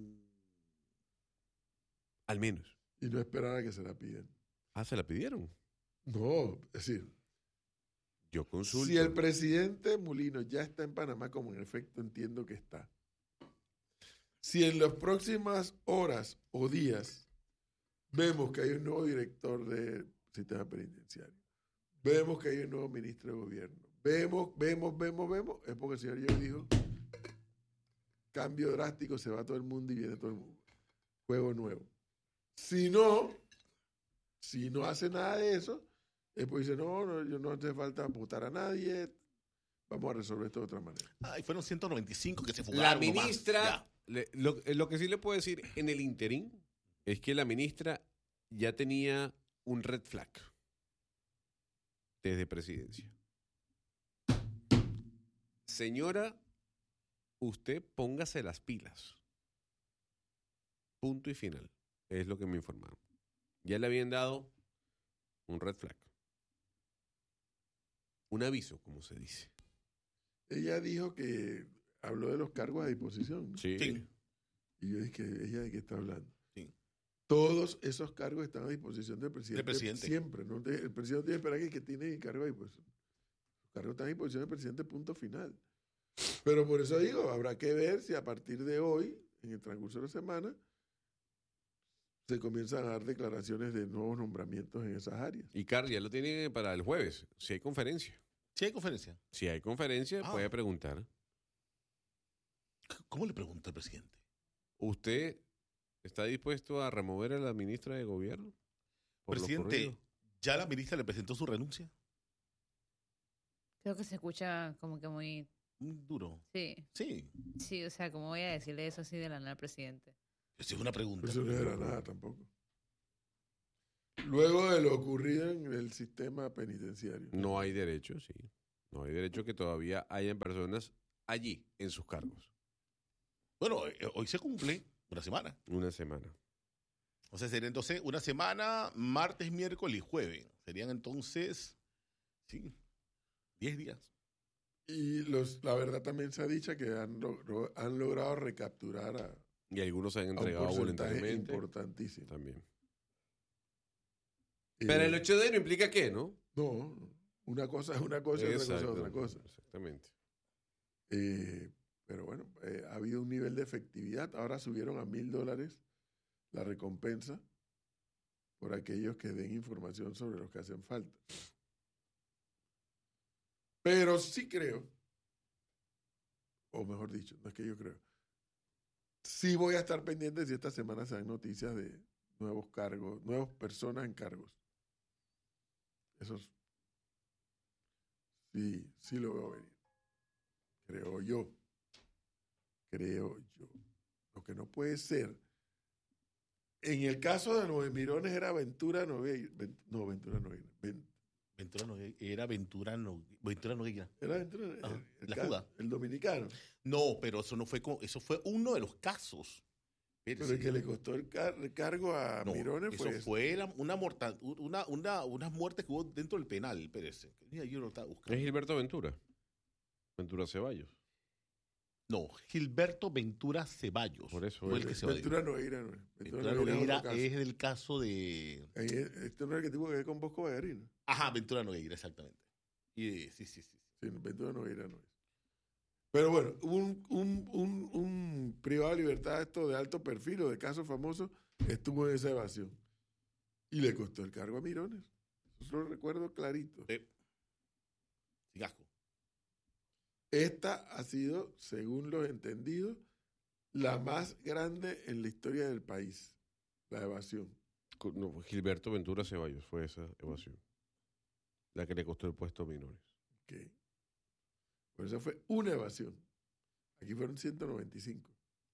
Al menos. Y no esperar a que se la pidan. Ah, ¿se la pidieron? No, es decir, yo consulto. Si el presidente Mulino ya está en Panamá, como en efecto entiendo que está, si en las próximas horas o días vemos que hay un nuevo director del sistema penitenciario, vemos que hay un nuevo ministro de gobierno, vemos, es porque el señor ya dijo, cambio drástico, se va todo el mundo y viene todo el mundo. Juego nuevo. Si no hace nada de eso, después dice, no, yo no hace falta votar a nadie, vamos a resolver esto de otra manera. Y fueron 195 que se fugaron. La ministra, lo que sí le puedo decir en el interín es que la ministra ya tenía un red flag desde presidencia. Señora, usted póngase las pilas. Punto y final. Es lo que me informaron. Ya le habían dado un red flag. Un aviso, como se dice. Ella dijo que habló de los cargos a disposición, ¿no? Sí. Y yo dije, ¿ella de qué está hablando? Sí. Todos esos cargos están a disposición del presidente. Del presidente. Siempre. ¿No? El presidente tiene que esperar que tiene cargo a disposición. Los cargos están a disposición del presidente, punto final. Pero por eso digo, habrá que ver si a partir de hoy, en el transcurso de la semana, se comienzan a dar declaraciones de nuevos nombramientos en esas áreas. Y Carl ya lo tiene para el jueves, si hay conferencia. ¿Sí hay conferencia? Si hay conferencia, puede preguntar. ¿Cómo le pregunta el presidente? ¿Usted está dispuesto a remover a la ministra de gobierno? Presidente, ¿ya la ministra le presentó su renuncia? Creo que se escucha como que muy duro. Sí. Sí. Sí, o sea, ¿cómo voy a decirle eso así de la nada al presidente? Esa es una pregunta. Eso no era nada tampoco. Luego de lo ocurrido en el sistema penitenciario. No hay derecho, sí. No hay derecho que todavía hayan personas allí en sus cargos. Bueno, hoy se cumple una semana. Una semana. O sea, sería entonces una semana, martes, miércoles y jueves. Serían entonces, sí, 10 días. Y la verdad también se ha dicho que han logrado recapturar a... Y algunos se han entregado voluntariamente. Importantísimo. También. Pero el 8D no implica qué, ¿no? No, una cosa es una cosa y otra cosa es otra cosa. Exactamente. Pero bueno, ha habido un nivel de efectividad. Ahora subieron a $1,000 la recompensa por aquellos que den información sobre los que hacen falta. Pero sí creo, o mejor dicho, no es que yo creo, sí voy a estar pendiente si esta semana se dan noticias de nuevos cargos, nuevas personas en cargos. Eso sí lo veo venir. Creo yo. Lo que no puede ser. En el caso de los Mirones era Ventura Nogueira. Ventura Nogueira. Era Ventura Nogueira. Era Ventura Nogueira. El dominicano. No, pero eso fue uno de los casos. Pero el que le costó el cargo a Mirones fue... Eso fue unas muertes que hubo dentro del penal, Pérez. Yo lo estaba buscando. Es Gilberto Ventura. Ventura Ceballos. No, Gilberto Ventura Ceballos. Por eso fue el que se Ventura Nogueira no es. Ventura Nogueira es el caso de... Este no es el que tuvo que ver con Bosco Vallarino. Ajá, Ventura Nogueira, exactamente. Sí. Ventura Nogueira no es. Pero bueno, un privado de libertad esto de alto perfil o de casos famosos estuvo en esa evasión. Y le costó el cargo a Mirones. Eso lo recuerdo clarito. Sigasco. Esta ha sido, según los entendidos, la más grande en la historia del país. La evasión. No, Gilberto Ventura Ceballos fue esa evasión. La que le costó el puesto a Mirones. Okay. Por eso fue una evasión. Aquí fueron 195.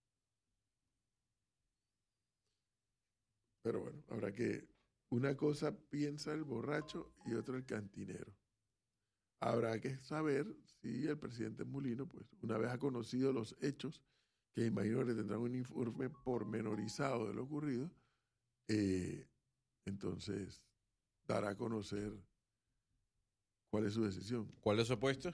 Pero bueno, habrá que... Una cosa piensa el borracho y otra el cantinero. Habrá que saber si el presidente Mulino, pues, una vez ha conocido los hechos, que imagino que le tendrán un informe pormenorizado de lo ocurrido, entonces dará a conocer cuál es su decisión. ¿Cuál es su apuesta?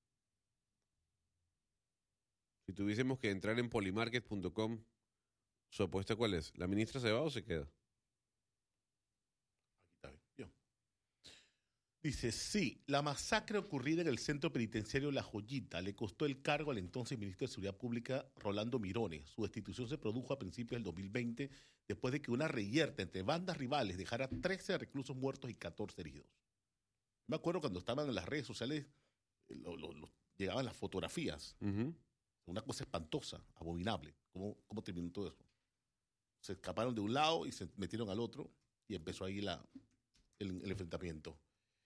Si tuviésemos que entrar en polymarket.com, ¿su apuesta cuál es? ¿La ministra se va o se queda? Aquí está bien. Dice, sí, la masacre ocurrida en el centro penitenciario La Joyita le costó el cargo al entonces ministro de Seguridad Pública, Rolando Mirones. Su destitución se produjo a principios del 2020, después de que una reyerta entre bandas rivales dejara 13 reclusos muertos y 14 heridos. Me acuerdo cuando estaban en las redes sociales, llegaban las fotografías. Una cosa espantosa, abominable. ¿Cómo terminó todo eso? Se escaparon de un lado y se metieron al otro y empezó ahí el enfrentamiento.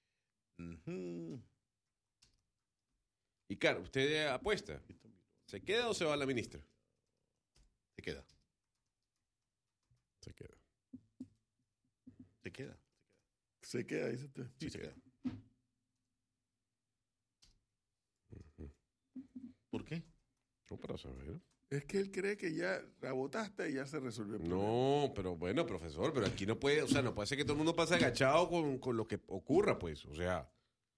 Y claro, ¿usted apuesta? ¿Se queda o se va la ministra? Se queda. ¿Se queda, dice usted? Sí, se queda. ¿Por qué? No, para saber. Es que él cree que ya la votaste y ya se resolvió el problema. No, pero bueno, profesor, pero aquí no puede, o sea, no puede ser que todo el mundo pase agachado con lo que ocurra, pues, o sea.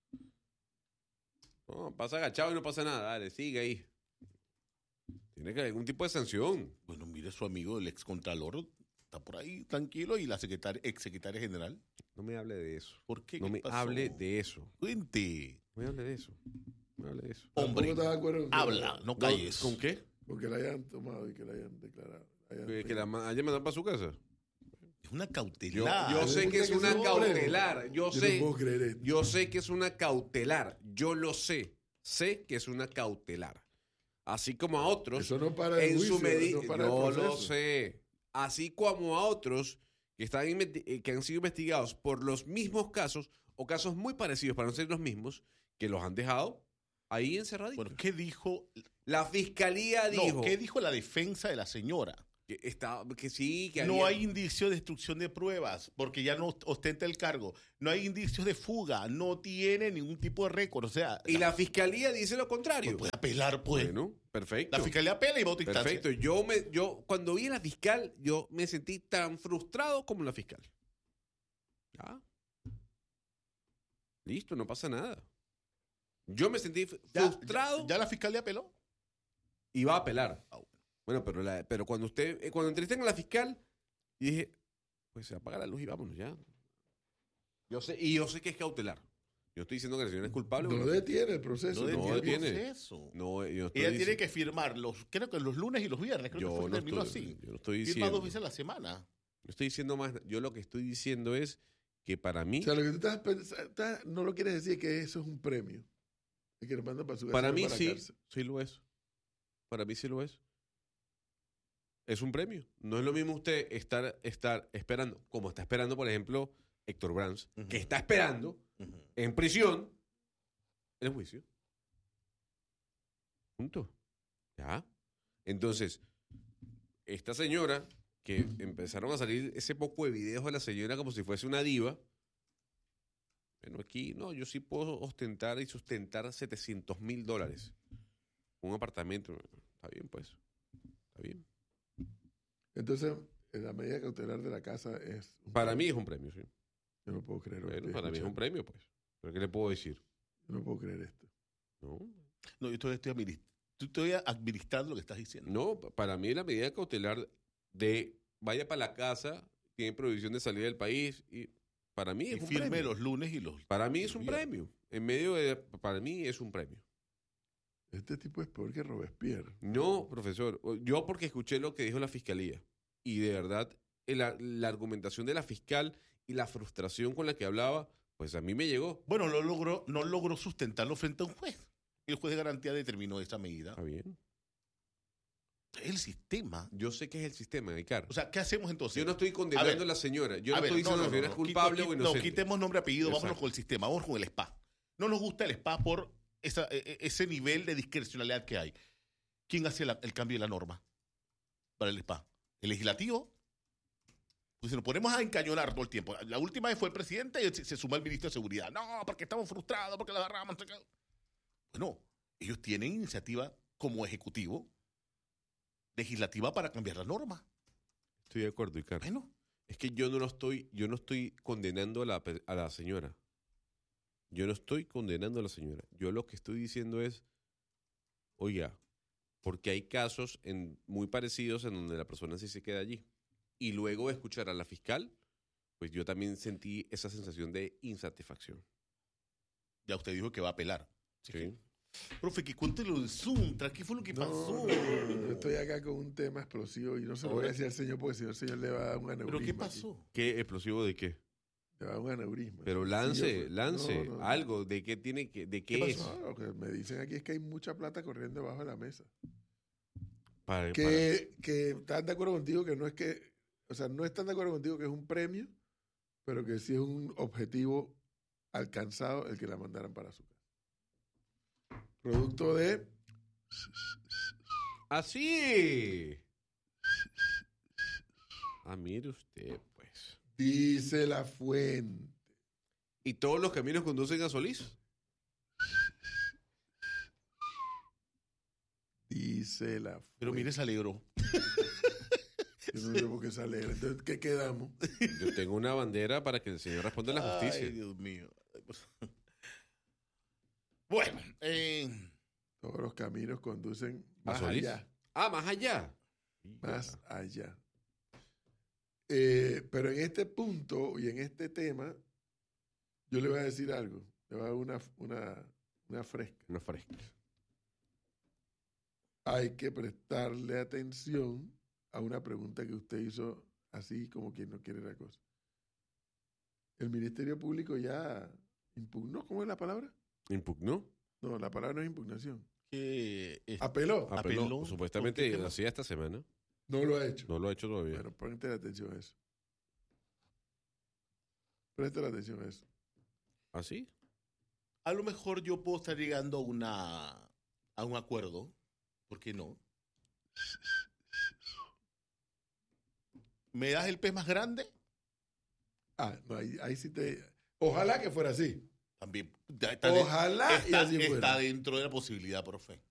No, pasa agachado y no pasa nada, dale, sigue ahí. Tiene que haber algún tipo de sanción. Bueno, mire, su amigo, el excontralor, está por ahí tranquilo y la exsecretaria general. No me hable de eso. ¿Por qué? No me hable de eso. Cuente. No me hable de eso. Hombre, habla, no calles. ¿Con qué? Porque la hayan tomado y que la hayan declarado. Que la hayan mandado para su casa. Es una cautelar. Yo sé que es una cautelar. Yo sé que es una cautelar. Yo lo sé. Sé que es una cautelar. Así como a otros. Eso no para el juicio, no para el proceso. Lo sé. Así como a otros que han sido investigados por los mismos casos o casos muy parecidos para no ser los mismos, que los han dejado ahí encerraditos. Bueno, ¿qué dijo? La fiscalía dijo. No, ¿qué dijo la defensa de la señora? No hay indicios de destrucción de pruebas, porque ya no ostenta el cargo. No hay indicios de fuga, no tiene ningún tipo de récord. O sea, y la fiscalía dice lo contrario. Pues puede apelar, pues. Bueno, perfecto. La fiscalía apela y va a otra instancia. Perfecto. Yo cuando vi a la fiscal, yo me sentí tan frustrado como la fiscal. Ya. Listo, no pasa nada. Yo me sentí frustrado. ¿Ya la fiscalía apeló? Y va a apelar. Bueno, pero cuando entrevistan a la fiscal, dije, pues se apaga la luz y vámonos ya. Yo sé que es cautelar. Yo estoy diciendo que la señora es culpable. No detiene el proceso. No detiene. Ella tiene que firmar creo que los lunes y los viernes. Creo que terminó así. Yo no estoy diciendo. Firma 2 veces a la semana. No estoy diciendo más. Yo lo que estoy diciendo es que para mí. O sea, lo que tú estás pensando, no lo quieres decir que eso es un premio. Y que lo mandan para su casa. Para mí sí, sí lo es. Para mí sí lo es. Es un premio. No es lo mismo usted estar esperando, como está esperando, por ejemplo, Héctor Brands, que está esperando en prisión el juicio. Punto. ¿Ya? Entonces, esta señora, que empezaron a salir ese poco de videos de la señora como si fuese una diva. Bueno, aquí, no, yo sí puedo ostentar y sustentar $700,000. Un apartamento. Está bien, pues. Está bien. Entonces, la medida cautelar de la casa es... Para mí es un premio, sí. Yo no puedo creer. Bueno, para mí es un premio, pues. ¿Pero qué le puedo decir? Yo no puedo creer esto. No, yo estoy administrando lo que estás diciendo. No, para mí la medida cautelar de vaya para la casa, tiene prohibición de salir del país y para mí es un firme premio. los lunes y los... Para mí es un premio. Para mí es un premio. Este tipo es peor que Robespierre. No, profesor. Yo porque escuché lo que dijo la fiscalía y de verdad la argumentación de la fiscal y la frustración con la que hablaba, pues a mí me llegó. Bueno, no logró sustentarlo frente a un juez. El juez de garantía determinó esa medida. Está bien. Es el sistema. Yo sé que es el sistema, Ricardo. O sea, ¿qué hacemos entonces? Yo no estoy condenando a la señora. Yo no estoy diciendo que la señora es culpable o inocente. No, quitemos nombre y apellido, vámonos con el sistema, vamos con el SPA. No nos gusta el SPA por ese nivel de discrecionalidad que hay. ¿Quién hace el cambio de la norma para el SPA? ¿El legislativo? Pues si nos ponemos a encañonar todo el tiempo. La última vez fue el presidente y se sumó el ministro de Seguridad. No, porque estamos frustrados, porque la agarramos. Bueno, ellos tienen iniciativa como ejecutivo, legislativa para cambiar la norma. Estoy de acuerdo, Ricardo. Bueno. Es que yo no estoy condenando a la señora. Yo no estoy condenando a la señora. Yo lo que estoy diciendo es, oiga, porque hay casos muy parecidos en donde la persona sí se queda allí. Y luego de escuchar a la fiscal, pues yo también sentí esa sensación de insatisfacción. Ya usted dijo que va a apelar. Sí. Profe, que cuéntelo del Zoom. ¿Qué fue lo que pasó? Yo estoy acá con un tema explosivo y no se lo voy a decir al señor porque si no el señor le va a dar un aneurisma. ¿Pero qué pasó? Aquí. ¿Qué explosivo de qué? Le va a dar un aneurisma. Pero lance algo. ¿De qué ¿De qué es? Pasó? Lo que me dicen aquí es que hay mucha plata corriendo debajo de la mesa. Para. Que están de acuerdo contigo que no es que... O sea, no están de acuerdo contigo que es un premio, pero que sí es un objetivo alcanzado el que la mandaran para su casa. Producto de... ¡Así! Mire usted, pues. Dice la fuente. ¿Y todos los caminos conducen a Solís? Dice la fuente. Pero mire, se alegró. Yo no sé por qué se alegra. Entonces, ¿qué quedamos? Yo tengo una bandera para que el señor responda a la justicia. Ay, Dios mío. Bueno, todos los caminos conducen más allá. Más allá. Más allá. Pero en este punto y en este tema, yo le voy a decir algo. Le voy a dar una fresca. Una fresca. Hay que prestarle atención a una pregunta que usted hizo así como quien no quiere la cosa. El Ministerio Público ya impugnó, ¿cómo es la palabra? ¿Impugnó? No, la palabra no es impugnación. Apeló. Supuestamente lo hacía esta semana. No lo ha hecho. No lo ha hecho todavía. Bueno, ponte la atención a eso. Presta la atención a eso. ¿Ah, sí? A lo mejor yo puedo estar llegando a un acuerdo. ¿Por qué no? ¿Me das el pez más grande? No, ahí sí te... Ojalá que fuera así. También. Ojalá y así fuera. Está dentro de la posibilidad, profe.